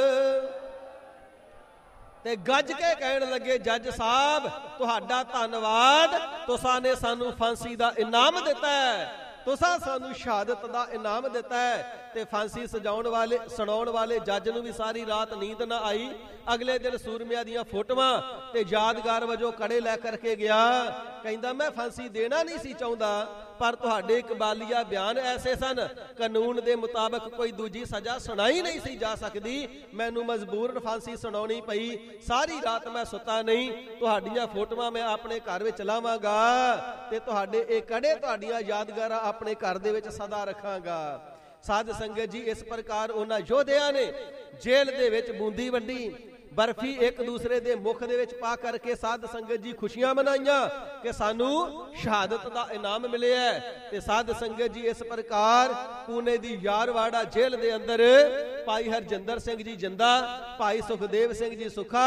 ਤੇ ਗੱਜ ਕੇ ਕਹਿਣ ਲੱਗੇ, ਜੱਜ ਸਾਹਿਬ ਤੁਹਾਡਾ ਧੰਨਵਾਦ, ਤੁਸਾਂ ਨੇ ਸਾਨੂੰ ਫਾਂਸੀ ਦਾ ਇਨਾਮ ਦਿੱਤਾ ਹੈ, ਤੁਸਾਂ ਸਾਨੂੰ ਸ਼ਹਾਦਤ ਦਾ ਇਨਾਮ ਦਿੱਤਾ ਹੈ। ਤੇ ਫਾਂਸੀ ਸੁਣਾਉਣ ਵਾਲੇ ਜੱਜ ਨੂੰ ਵੀ ਸਾਰੀ ਰਾਤ ਨੀਂਦ ਨਾ ਆਈ। ਅਗਲੇ ਦਿਨ ਸੂਰਮਿਆਂ ਦੀਆਂ ਫੋਟੋਆਂ ਤੇ ਯਾਦਗਾਰ ਵਜੋਂ ਕੜੇ ਲੈ ਕਰਕੇ ਗਿਆ। ਕਹਿੰਦਾ ਮੈਂ ਫਾਂਸੀ ਦੇਣਾ ਨਹੀਂ ਸੀ ਚਾਹੁੰਦਾ, ਪਰ ਤੁਹਾਡੇ ਇਕਬਾਲੀਆ ਬਿਆਨ ਐਸੇ ਸਨ, ਕਾਨੂੰਨ ਦੇ ਮੁਤਾਬਕ ਕੋਈ ਦੂਜੀ ਸਜ਼ਾ ਸੁਣਾਈ ਨਹੀਂ ਸੀ ਜਾ ਸਕਦੀ, ਮੈਨੂੰ ਮਜਬੂਰਨ ਫਾਂਸੀ ਸੁਣਾਉਣੀ ਪਈ। ਸਾਰੀ ਰਾਤ ਮੈਂ ਸੁੱਤਾ ਨਹੀਂ। ਤੁਹਾਡੀਆਂ ਫੋਟੋਆਂ ਮੈਂ ਆਪਣੇ ਘਰ ਵਿੱਚ ਲਾਵਾਂਗਾ ਤੇ ਤੁਹਾਡੇ ਇਹ ਕੜੇ, ਤੁਹਾਡੀਆਂ ਯਾਦਗਾਰਾਂ ਆਪਣੇ ਘਰ ਦੇ ਵਿੱਚ ਸਦਾ ਰੱਖਾਂਗਾ। ਸਾਧ ਸੰਗਤ ਜੀ ਇਸ ਪ੍ਰਕਾਰ ਉਹਨਾਂ ਯੋਧਿਆਂ ਨੇ ਜੇਲ੍ਹ ਦੇ ਵਿੱਚ ਬੂੰਦੀ ਵੰਡੀ, ਬਰਫੀ ਇੱਕ ਦੂਸਰੇ ਦੇ ਮੁਖ ਦੇ ਵਿੱਚ ਪਾ ਕਰਕੇ ਸਾਧ ਸੰਗਤ ਜੀ ਖੁਸ਼ੀਆਂ ਮਨਾਈਆਂ ਕਿ ਸਾਨੂੰ ਸ਼ਹਾਦਤ ਦਾ ਇਨਾਮ ਮਿਲਿਆ। ਤੇ ਸਾਧ ਸੰਗਤ ਜੀ ਇਸ ਪ੍ਰਕਾਰ ਪੂਨੇ ਦੀ ਯਾਰਵਾੜਾ ਜੇਲ੍ਹ ਦੇ ਅੰਦਰ ਭਾਈ ਹਰਜਿੰਦਰ ਸਿੰਘ ਜੀ ਜਿੰਦਾ, ਭਾਈ ਸੁਖਦੇਵ ਸਿੰਘ ਜੀ ਸੁੱਖਾ,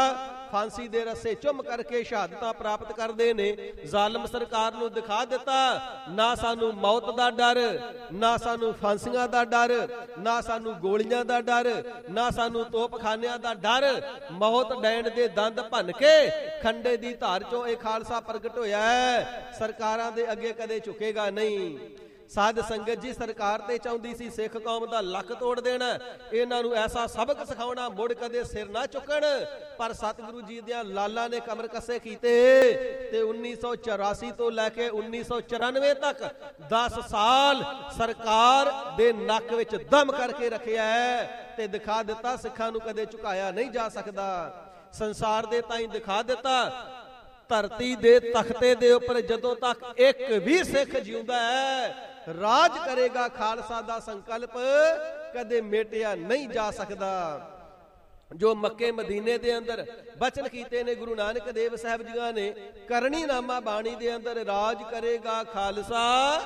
ਫਾਂਸੀ ਦੇ ਰੱਸੇ ਚੁੰਮ ਕਰਕੇ ਸ਼ਹਾਦਤਾਂ ਪ੍ਰਾਪਤ ਕਰਦੇ ਨੇ। ਜ਼ਾਲਮ ਸਰਕਾਰ ਨੂੰ ਦਿਖਾ ਦਿੱਤਾ, ਨਾ ਸਾਨੂੰ ਮੌਤ ਦਾ ਡਰ, ਨਾ ਸਾਨੂੰ ਫਾਂਸੀਆਂ ਦਾ ਡਰ, ਨਾ ਸਾਨੂੰ ਗੋਲੀਆਂ ਦਾ ਡਰ, ਨਾ ਸਾਨੂੰ ਤੋਪਖਾਨਿਆਂ ਦਾ ਡਰ। ਮੌਤ ਡੈਣ ਦੇ ਦੰਦ ਭੰਨ ਕੇ ਖੰਡੇ ਦੀ ਧਾਰ ਚੋਂ ਇਹ ਖਾਲਸਾ ਪ੍ਰਗਟ ਹੋਇਆ ਹੈ। ਸਰਕਾਰਾਂ ਦੇ ਅੱਗੇ ਕਦੇ ਝੁਕੇਗਾ ਨਹੀਂ। ਸਾਧ ਸੰਗਤ ਜੀ, ਸਰਕਾਰ ਤੇ ਚਾਹੁੰਦੀ ਸੀ ਸਿੱਖ ਕੌਮ ਦਾ ਲੱਕ ਤੋੜ ਦੇਣਾ, ਇਹਨਾਂ ਨੂੰ ਐਸਾ ਸਬਕ ਸਿਖਾਉਣਾ ਮੁੜ ਕਦੇ ਸਿਰ ਨਾ ਚੁੱਕਣ। ਪਰ ਸਤਿਗੁਰੂ ਜੀ ਦੀਆਂ ਲਾਲਾਂ ਨੇ ਕਮਰ ਕੱਸੇ ਕੀਤੇ ਤੇ 1984 ਤੋਂ ਲੈ ਕੇ 1994 ਤੱਕ 10 ਸਾਲ ਸਰਕਾਰ ਦੇ ਨੱਕ ਵਿੱਚ ਦਮ ਕਰਕੇ ਰੱਖਿਆ ਹੈ ਤੇ ਦਿਖਾ ਦਿੱਤਾ ਸਿੱਖਾਂ ਨੂੰ ਕਦੇ ਝੁਕਾਇਆ ਨਹੀਂ ਜਾ ਸਕਦਾ। ਸੰਸਾਰ ਦੇ ਤਾਈਂ ਦਿਖਾ ਦਿੱਤਾ, ਧਰਤੀ ਦੇ ਤਖਤੇ ਦੇ ਉੱਪਰ ਜਦੋਂ ਤੱਕ ਇੱਕ ਵੀ ਸਿੱਖ ਜਿਉਂਦਾ ਹੈ, ਰਾਜ ਕਰੇਗਾ ਖਾਲਸਾ ਦਾ ਸੰਕਲਪ ਕਦੇ ਮੇਟਿਆ ਨਹੀਂ ਜਾ ਸਕਦਾ। ਜੋ ਮੱਕੇ ਮਦੀਨੇ ਦੇ ਅੰਦਰ ਬਚਨ ਕੀਤੇ ਨੇ ਗੁਰੂ ਨਾਨਕ ਦੇਵ ਸਾਹਿਬ ਜੀਆਂ ਨੇ, ਕਰਨੀ ਨਾਮਾ ਬਾਣੀ ਦੇ ਅੰਦਰ, ਰਾਜ ਕਰੇਗਾ ਖਾਲਸਾ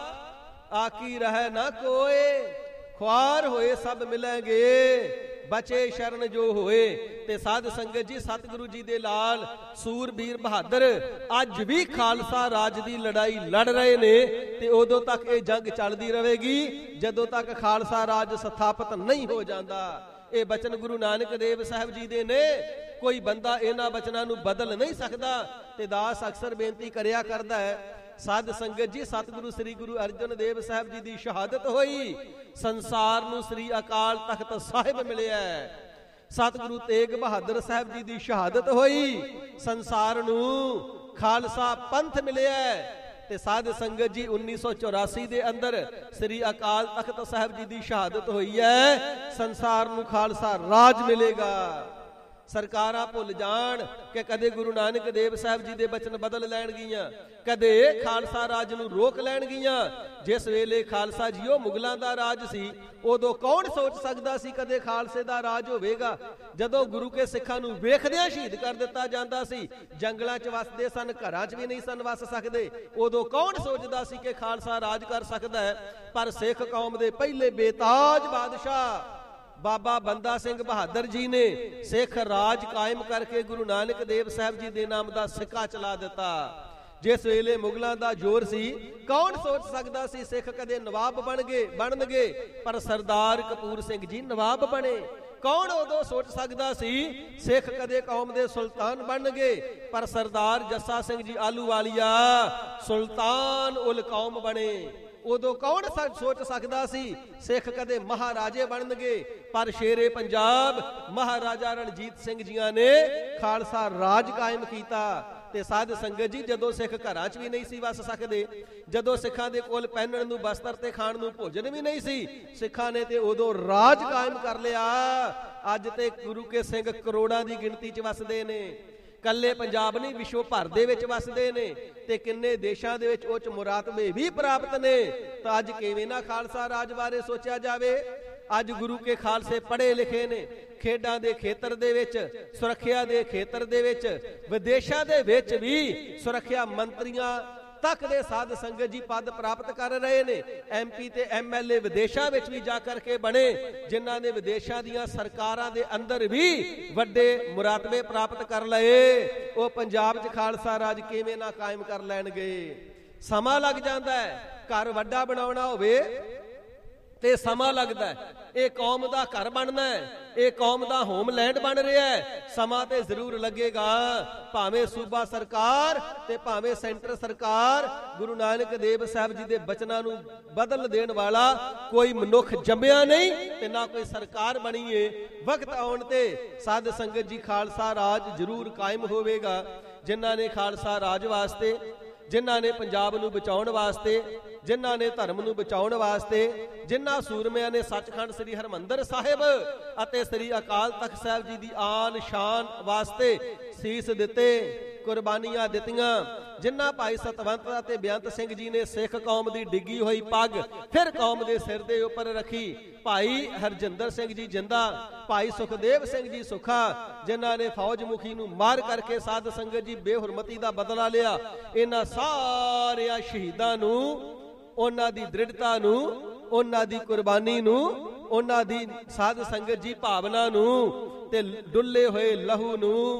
ਆਕੀ ਰਹਿ ਨਾ ਕੋਏ, ਖੁਆਰ ਹੋਏ ਸਭ ਮਿਲਣਗੇ, ਬਚੇ ਸ਼ਰਨ ਜੋ ਹੋਏ। ਤੇ ਸਾਧ ਸੰਗਤ ਜੀ, ਸਤਿਗੁਰੂ ਜੀ ਦੇ ਲਾਲ ਸੂਰਬੀਰ ਬਹਾਦਰ ਅੱਜ ਵੀ ਖਾਲਸਾ ਰਾਜ ਦੀ ਲੜਾਈ ਲੜ ਰਹੇ ਨੇ ਤੇ ਉਦੋਂ ਤੱਕ ਇਹ ਜੰਗ ਚੱਲਦੀ ਰਹੇਗੀ ਜਦੋਂ ਤੱਕ ਖਾਲਸਾ ਰਾਜ ਸਥਾਪਿਤ ਨਹੀਂ ਹੋ ਜਾਂਦਾ। ਇਹ ਬਚਨ ਗੁਰੂ ਨਾਨਕ ਦੇਵ ਸਾਹਿਬ ਜੀ ਦੇ ਨੇ, ਕੋਈ ਬੰਦਾ ਇਹਨਾਂ ਬਚਨਾਂ ਨੂੰ ਬਦਲ ਨਹੀਂ ਸਕਦਾ। ਤੇ ਦਾਸ ਅਕਸਰ ਬੇਨਤੀ ਕਰਿਆ ਕਰਦਾ ਹੈ, ਸਾਧ ਸੰਗਤ ਜੀ, ਸਤਿਗੁਰੂ ਸ੍ਰੀ ਗੁਰੂ ਅਰਜਨ ਦੇਵ ਸਾਹਿਬ ਜੀ ਦੀ ਸ਼ਹਾਦਤ ਹੋਈ, ਸੰਸਾਰ ਨੂੰ ਸ੍ਰੀ ਅਕਾਲ ਤਖਤ ਸਾਹਿਬ ਮਿਲਿਆ। ਸਤਿਗੁਰੂ ਤੇਗ ਬਹਾਦਰ ਸਾਹਿਬ ਜੀ ਦੀ ਸ਼ਹਾਦਤ ਹੋਈ, ਸੰਸਾਰ ਨੂੰ ਖਾਲਸਾ ਪੰਥ ਮਿਲਿਆ। ਤੇ ਸਾਧ ਸੰਗਤ ਜੀ, 1984 ਦੇ ਅੰਦਰ ਸ੍ਰੀ ਅਕਾਲ ਤਖਤ ਸਾਹਿਬ ਜੀ ਦੀ ਸ਼ਹਾਦਤ ਹੋਈ ਹੈ, ਸੰਸਾਰ ਨੂੰ ਖਾਲਸਾ ਰਾਜ ਮਿਲੇਗਾ। ਸਰਕਾਰਾਂ ਭੁੱਲ ਜਾਣ ਕਿ ਕਦੇ ਗੁਰੂ ਨਾਨਕ ਦੇਵ ਸਾਹਿਬ ਜੀ ਦੇ ਬਚਨ ਬਦਲ ਲੈਣਗੀਆਂ, ਕਦੇ ਖਾਲਸਾ ਰਾਜ ਨੂੰ ਰੋਕ ਲੈਣਗੀਆਂ। ਜਿਸ ਵੇਲੇ ਖਾਲਸਾ ਜੀਓ ਮੁਗਲਾਂ ਦਾ ਰਾਜ ਸੀ, ਉਦੋਂ ਕੌਣ ਸੋਚ ਸਕਦਾ ਸੀ ਕਦੇ ਖਾਲਸੇ ਦਾ ਰਾਜ ਹੋਵੇਗਾ। ਜਦੋਂ ਗੁਰੂ ਕੇ ਸਿੱਖਾਂ ਨੂੰ ਵੇਖਦਿਆਂ ਸ਼ਹੀਦ ਕਰ ਦਿੱਤਾ ਜਾਂਦਾ ਸੀ, ਜੰਗਲਾਂ 'ਚ ਵਸਦੇ ਸਨ, ਘਰਾਂ 'ਚ ਵੀ ਨਹੀਂ ਸਨ ਵਸ ਸਕਦੇ, ਉਦੋਂ ਕੌਣ ਸੋਚਦਾ ਸੀ ਕਿ ਖਾਲਸਾ ਰਾਜ ਕਰ ਸਕਦਾ ਹੈ। ਪਰ ਸਿੱਖ ਕੌਮ ਦੇ ਪਹਿਲੇ ਬੇਤਾਜ ਬਾਦਸ਼ਾਹ ਬਾਬਾ ਬੰਦਾ ਸਿੰਘ ਬਹਾਦਰ ਜੀ ਨੇ ਸਿੱਖ ਰਾਜ ਕਾਇਮ ਕਰਕੇ ਗੁਰੂ ਨਾਨਕ ਦੇਵ ਸਾਹਿਬ ਜੀ ਦੇ ਨਾਮ ਦਾ ਸਿੱਕਾ ਚਲਾ ਦਿੱਤਾ। ਜਿਸ ਵੇਲੇ ਮੁਗਲਾਂ ਦਾ ਜ਼ੋਰ ਸੀ, ਕੌਣ ਸੋਚ ਸਕਦਾ ਸੀ ਸਿੱਖ ਕਦੇ ਨਵਾਬ ਬਣਨਗੇ, ਪਰ ਸਰਦਾਰ ਕਪੂਰ ਸਿੰਘ ਜੀ ਨਵਾਬ ਬਣੇ। ਕੌਣ ਉਦੋਂ ਸੋਚ ਸਕਦਾ ਸੀ ਸਿੱਖ ਕਦੇ ਕੌਮ ਦੇ ਸੁਲਤਾਨ ਬਣਨਗੇ, ਪਰ ਸਰਦਾਰ ਜੱਸਾ ਸਿੰਘ ਜੀ ਆਹਲੂਵਾਲੀਆ ਸੁਲਤਾਨ ਉਲ ਕੌਮ ਬਣੇ। ਉਦੋਂ ਕੌਣ ਸੋਚ ਸਕਦਾ ਸੀ ਸਿੱਖ ਕਦੇ ਮਹਾਰਾਜੇ ਬਣਨਗੇ, ਪਰ ਸ਼ੇਰੇ ਪੰਜਾਬ ਮਹਾਰਾਜਾ ਰਣਜੀਤ ਸਿੰਘ ਜੀਆਂ ਨੇ ਖਾਲਸਾ ਰਾਜ ਕਾਇਮ ਕੀਤਾ। ਤੇ ਸਾਧ ਸੰਗਤ ਜੀ, ਜਦੋਂ ਸਿੱਖ ਘਰਾਂ 'ਚ ਵੀ ਨਹੀਂ ਸੀ ਵਸ ਸਕਦੇ, ਜਦੋਂ ਸਿੱਖਾਂ ਦੇ ਕੋਲ ਪਹਿਨਣ ਨੂੰ ਬਸਤਰ ਤੇ ਖਾਣ ਨੂੰ ਭੋਜਨ ਵੀ ਨਹੀਂ ਸੀ, ਸਿੱਖਾਂ ਨੇ ਤੇ ਉਦੋਂ ਰਾਜ ਕਾਇਮ ਕਰ ਲਿਆ। ਅੱਜ ਤੇ ਗੁਰੂ ਕੇ ਸਿੰਘ ਕਰੋੜਾਂ ਦੀ ਗਿਣਤੀ 'ਚ ਵਸਦੇ ਨੇ, ਕੱਲੇ ਪੰਜਾਬ ਨਹੀਂ ਵਿਸ਼ਵ ਭਰ ਦੇ ਵਿੱਚ ਵਸਦੇ ਨੇ ਤੇ ਕਿੰਨੇ ਦੇਸ਼ਾਂ ਦੇ ਵਿੱਚ ਉੱਚ ਮੁਰਾਤਬੇ ਵੀ ਪ੍ਰਾਪਤ ਨੇ। ਤਾਂ ਅੱਜ ਕਿਵੇਂ ਨਾ ਖਾਲਸਾ ਰਾਜ ਬਾਰੇ ਸੋਚਿਆ ਜਾਵੇ। ਅੱਜ ਗੁਰੂ ਕੇ ਖਾਲਸੇ ਪੜ੍ਹੇ ਲਿਖੇ ਨੇ, ਖੇਡਾਂ ਦੇ ਖੇਤਰ ਦੇ ਵਿੱਚ, ਸੁਰੱਖਿਆ ਦੇ ਖੇਤਰ ਦੇ ਵਿੱਚ, ਵਿਦੇਸ਼ਾਂ ਦੇ ਵਿੱਚ ਵੀ ਸੁਰੱਖਿਆ ਮੰਤਰੀਆਂ ਤੱਕ ਦੇ ਸਾਧ ਸੰਗਤ ਜੀ ਪਦ ਪ੍ਰਾਪਤ ਕਰ ਰਹੇ ਨੇ। MP ਤੇ MLA ਵਿਦੇਸ਼ਾਂ ਵਿੱਚ ਵੀ ਜਾ ਕਰਕੇ ਬਣੇ, ਜਿਨ੍ਹਾਂ ਨੇ ਵਿਦੇਸ਼ਾਂ ਦੀਆਂ ਸਰਕਾਰਾਂ ਦੇ ਅੰਦਰ ਵੀ ਵੱਡੇ ਮੁਰਾਤਬੇ ਪ੍ਰਾਪਤ ਕਰ ਲਏ। ਉਹ ਪੰਜਾਬ 'ਚ ਖਾਲਸਾ ਰਾਜ ਕਿਵੇਂ ਨਾ ਕਾਇਮ ਕਰ ਲੈਣਗੇ। ਸਮਾਂ ਲੱਗ ਜਾਂਦਾ ਹੈ, ਘਰ ਵੱਡਾ ਬਣਾਉਣਾ ਹੋਵੇ ਤੇ ਸਮਾਂ ਲੱਗਦਾ ਹੈ। ਇਹ ਕੌਮ ਦਾ ਘਰ ਬਣਨਾ ਹੈ, ਇਹ ਕੌਮ ਦਾ ਹੋਮਲੈਂਡ ਬਣ ਰਿਹਾ ਹੈ, ਸਮਾਂ ਤੇ ਜ਼ਰੂਰ ਲੱਗੇਗਾ। ਭਾਵੇਂ ਸੂਬਾ ਸਰਕਾਰ ਤੇ ਭਾਵੇਂ ਸੈਂਟਰ ਸਰਕਾਰ, ਗੁਰੂ ਨਾਨਕ ਦੇਵ ਸਾਹਿਬ ਜੀ ਦੇ ਬਚਨਾਂ ਨੂੰ ਬਦਲ ਦੇਣ ਵਾਲਾ ਕੋਈ ਮਨੁੱਖ ਜੰਮਿਆ ਨਹੀਂ ਤੇ ਨਾ ਕੋਈ ਸਰਕਾਰ ਬਣੀ ਏ। ਵਕਤ ਆਉਣ ਤੇ ਸਾਧ ਸੰਗਤ ਜੀ ਖਾਲਸਾ ਰਾਜ ਜ਼ਰੂਰ ਕਾਇਮ ਹੋਵੇਗਾ। ਜਿਨ੍ਹਾਂ ਨੇ ਖਾਲਸਾ ਰਾਜ ਵਾਸਤੇ, ਜਿਨ੍ਹਾਂ ਨੇ ਪੰਜਾਬ ਨੂੰ ਬਚਾਉਣ ਵਾਸਤੇ, ਜਿਨ੍ਹਾਂ ਨੇ ਧਰਮ ਨੂੰ ਬਚਾਉਣ ਵਾਸਤੇ, ਜਿਨ੍ਹਾਂ ਸੂਰਮਿਆਂ ਨੇ ਸੱਚਖੰਡ ਸ੍ਰੀ ਹਰਿਮੰਦਰ ਸਾਹਿਬ ਅਤੇ ਸ੍ਰੀ ਅਕਾਲ ਤਖਤ ਸਾਹਿਬ ਜੀ ਦੀ ਆਨ ਸ਼ਾਨ ਵਾਸਤੇ ਸੀਸ ਦਿੱਤੇ, ਕੁਰਬਾਨੀਆਂ ਦਿੱਤੀਆਂ, ਜਿਨ੍ਹਾਂ ਭਾਈ ਸਤਵੰਤ ਅਤੇ ਬੇਅੰਤ ਸਿੰਘ ਜੀ ਨੇ ਸਿੱਖ ਕੌਮ ਦੀ ਡਿੱਗੀ ਹੋਈ ਪੱਗ ਫਿਰ ਕੌਮ ਦੇ ਸਿਰ ਦੇ ਉੱਪਰ ਰੱਖੀ, ਭਾਈ ਹਰਜਿੰਦਰ ਸਿੰਘ ਜੀ ਜਿੰਦਾ, ਭਾਈ ਸੁਖਦੇਵ ਸਿੰਘ ਜੀ ਸੁੱਖਾ, ਜਿਨ੍ਹਾਂ ਨੇ ਫੌਜ ਮੁਖੀ ਨੂੰ ਮਾਰ ਕਰਕੇ ਸਾਧ ਸੰਗਤ ਜੀ ਬੇਹੁਰਮਤੀ ਦਾ ਬਦਲਾ ਲਿਆ। ਇਹਨਾਂ ਸਾਰਿਆਂ ਸ਼ਹੀਦਾਂ ਨੂੰ, ਉਹਨਾਂ ਦੀ ਦ੍ਰਿੜਤਾ ਨੂੰ, ਉਹਨਾਂ ਦੀ ਕੁਰਬਾਨੀ ਨੂੰ, ਉਹਨਾਂ ਦੀ ਸਾਧ ਸੰਗਤ ਜੀ ਭਾਵਨਾ ਨੂੰ ਤੇ ਡੁੱਲੇ ਹੋਏ ਲਹੂ ਨੂੰ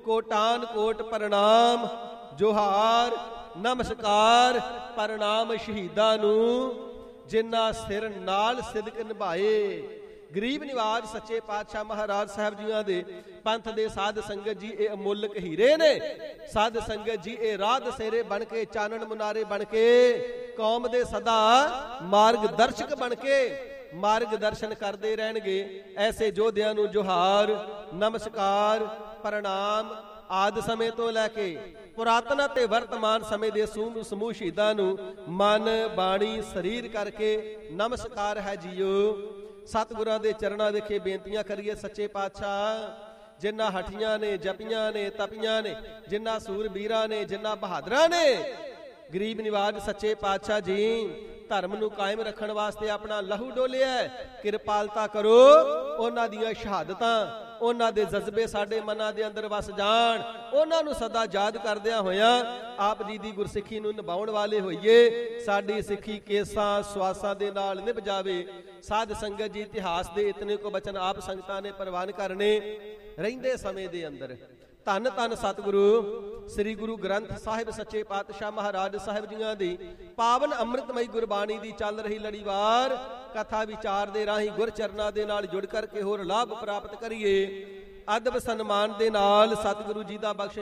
ਕੋਟਾਨ ਕੋਟ ਪ੍ਰਣਾਮ, ਜੋਹਾਰ ਨਮਸਕਾਰ ਪ੍ਰਣਾਮ ਸ਼ਹੀਦਾਂ ਨੂੰ, ਜਿਨ੍ਹਾਂ ਸਿਰ ਨਾਲ ਸਿਦਕ ਨਿਭਾਏ। ਗਰੀਬ ਨਿਵਾਜ ਸੱਚੇ ਪਾਤਸ਼ਾਹ ਮਹਾਰਾਜ ਸਾਹਿਬ ਜੀਆਂ ਦੇ ਪੰਥ ਦੇ ਸਾਧ ਸੰਗਤ ਜੀ ਇਹ ਅਮੁੱਲਕ ਹੀਰੇ ਨੇ। ਸਾਧ ਸੰਗਤ ਜੀ ਇਹ ਰਾਹ ਦਸੇਰੇ ਬਣ ਕੇ, ਚਾਨਣ ਮੁਨਾਰੇ ਬਣ ਕੇ, ਕੌਮ ਦੇ ਸਦਾ ਮਾਰਗ ਦਰਸ਼ਕ ਬਣ ਕੇ ਮਾਰਗ ਦਰਸ਼ਨ ਕਰਦੇ ਰਹਿਣਗੇ। ਐਸੇ ਯੋਧਿਆਂ ਨੂੰ ਜੋਹਾਰ ਨਮਸਕਾਰ ਪ੍ਰਣਾਮ। ਆਦਿ ਸਮੇਂ ਤੋਂ ਲੈ ਕੇ ਪੁਰਾਤਨ ਅਤੇ ਵਰਤਮਾਨ ਸਮੇਂ ਦੇ ਸਮੂਹ ਸ਼ਹੀਦਾਂ ਨੂੰ ਮਨ ਬਾਣੀ ਸਰੀਰ ਕਰਕੇ ਨਮਸਕਾਰ ਹੈ ਜੀਓ। ਸਤਿਗੁਰਾਂ ਦੇ ਚਰਨਾਂ ਵਿਖੇ ਬੇਨਤੀਆਂ ਕਰੀਏ। ਸੱਚੇ ਪਾਤਸ਼ਾਹ ਜਿਨ੍ਹਾਂ ਹਠੀਆਂ ਨੇ, ਜਪੀਆਂ ਨੇ, ਤਪੀਆਂ ਨੇ, ਜਿਨ੍ਹਾਂ ਸੂਰਬੀਰਾਂ ਨੇ, ਜਿਨ੍ਹਾਂ ਬਹਾਦਰਾਂ ਨੇ, ਗਰੀਬ ਨਿਵਾਜ ਸੱਚੇ ਪਾਤਸ਼ਾਹ ਜੀ ਧਰਮ ਨੂੰ ਕਾਇਮ ਰੱਖਣ ਵਾਸਤੇ ਆਪਣਾ ਲਹੂ ਡੋਲਿਆ। ਕਿਰਪਾਲਤਾ ਕਰੋ, ਉਹਨਾਂ ਦੀਆਂ ਸ਼ਹਾਦਤਾਂ, ਉਹਨਾਂ ਦੇ ਜਜ਼ਬੇ ਸਾਡੇ ਮਨਾਂ ਦੇ ਅੰਦਰ ਵਸ ਜਾਣ। ਉਹਨਾਂ ਨੂੰ ਸਦਾ ਯਾਦ ਕਰਦਿਆਂ ਹੋਇਆਂ ਆਪ ਜੀ ਦੀ ਗੁਰਸਿੱਖੀ ਨੂੰ ਨਿਭਾਉਣ ਵਾਲੇ ਹੋਈਏ। ਸਾਡੀ ਸਿੱਖੀ ਕੇਸਾਂ ਸਵਾਸਾਂ ਦੇ ਨਾਲ ਨਿਭ ਜਾਵੇ। ਸਾਧ ਸੰਗਤ ਜੀ ਇਤਿਹਾਸ ਦੇ ਇਤਨੇ ਕੋ ਬਚਨ ਆਪ ਸੰਗਤਾਂ ਨੇ ਪ੍ਰਵਾਨ ਕਰਨੇ। ਰਹਿੰਦੇ ਸਮੇਂ ਦੇ ਅੰਦਰ ਧੰਨ ਧੰਨ ਸਤਿਗੁਰੂ ਸ੍ਰੀ ਗੁਰੂ ਗ੍ਰੰਥ ਸਾਹਿਬ ਸੱਚੇ ਪਾਤਸ਼ਾਹ ਮਹਾਰਾਜ ਸਾਹਿਬ ਜੀਆਂ ਦੀ ਪਾਵਨ ਅੰਮ੍ਰਿਤਮਈ ਗੁਰਬਾਣੀ ਦੀ ਚੱਲ ਰਹੀ ਲੜੀਵਾਰ ਕਥਾ ਵਿਚਾਰ ਦੇ ਰਾਹੀਂ ਗੁਰ ਚਰਨਾਂ ਦੇ ਨਾਲ ਜੁੜ ਕਰਕੇ ਹੋਰ ਲਾਭ ਪ੍ਰਾਪਤ ਕਰੀਏ। ਅਦਬ ਸਨਮਾਨ ਦੇ ਨਾਲ ਸਤਿਗੁਰੂ ਜੀ ਦਾ ਬਖਸ਼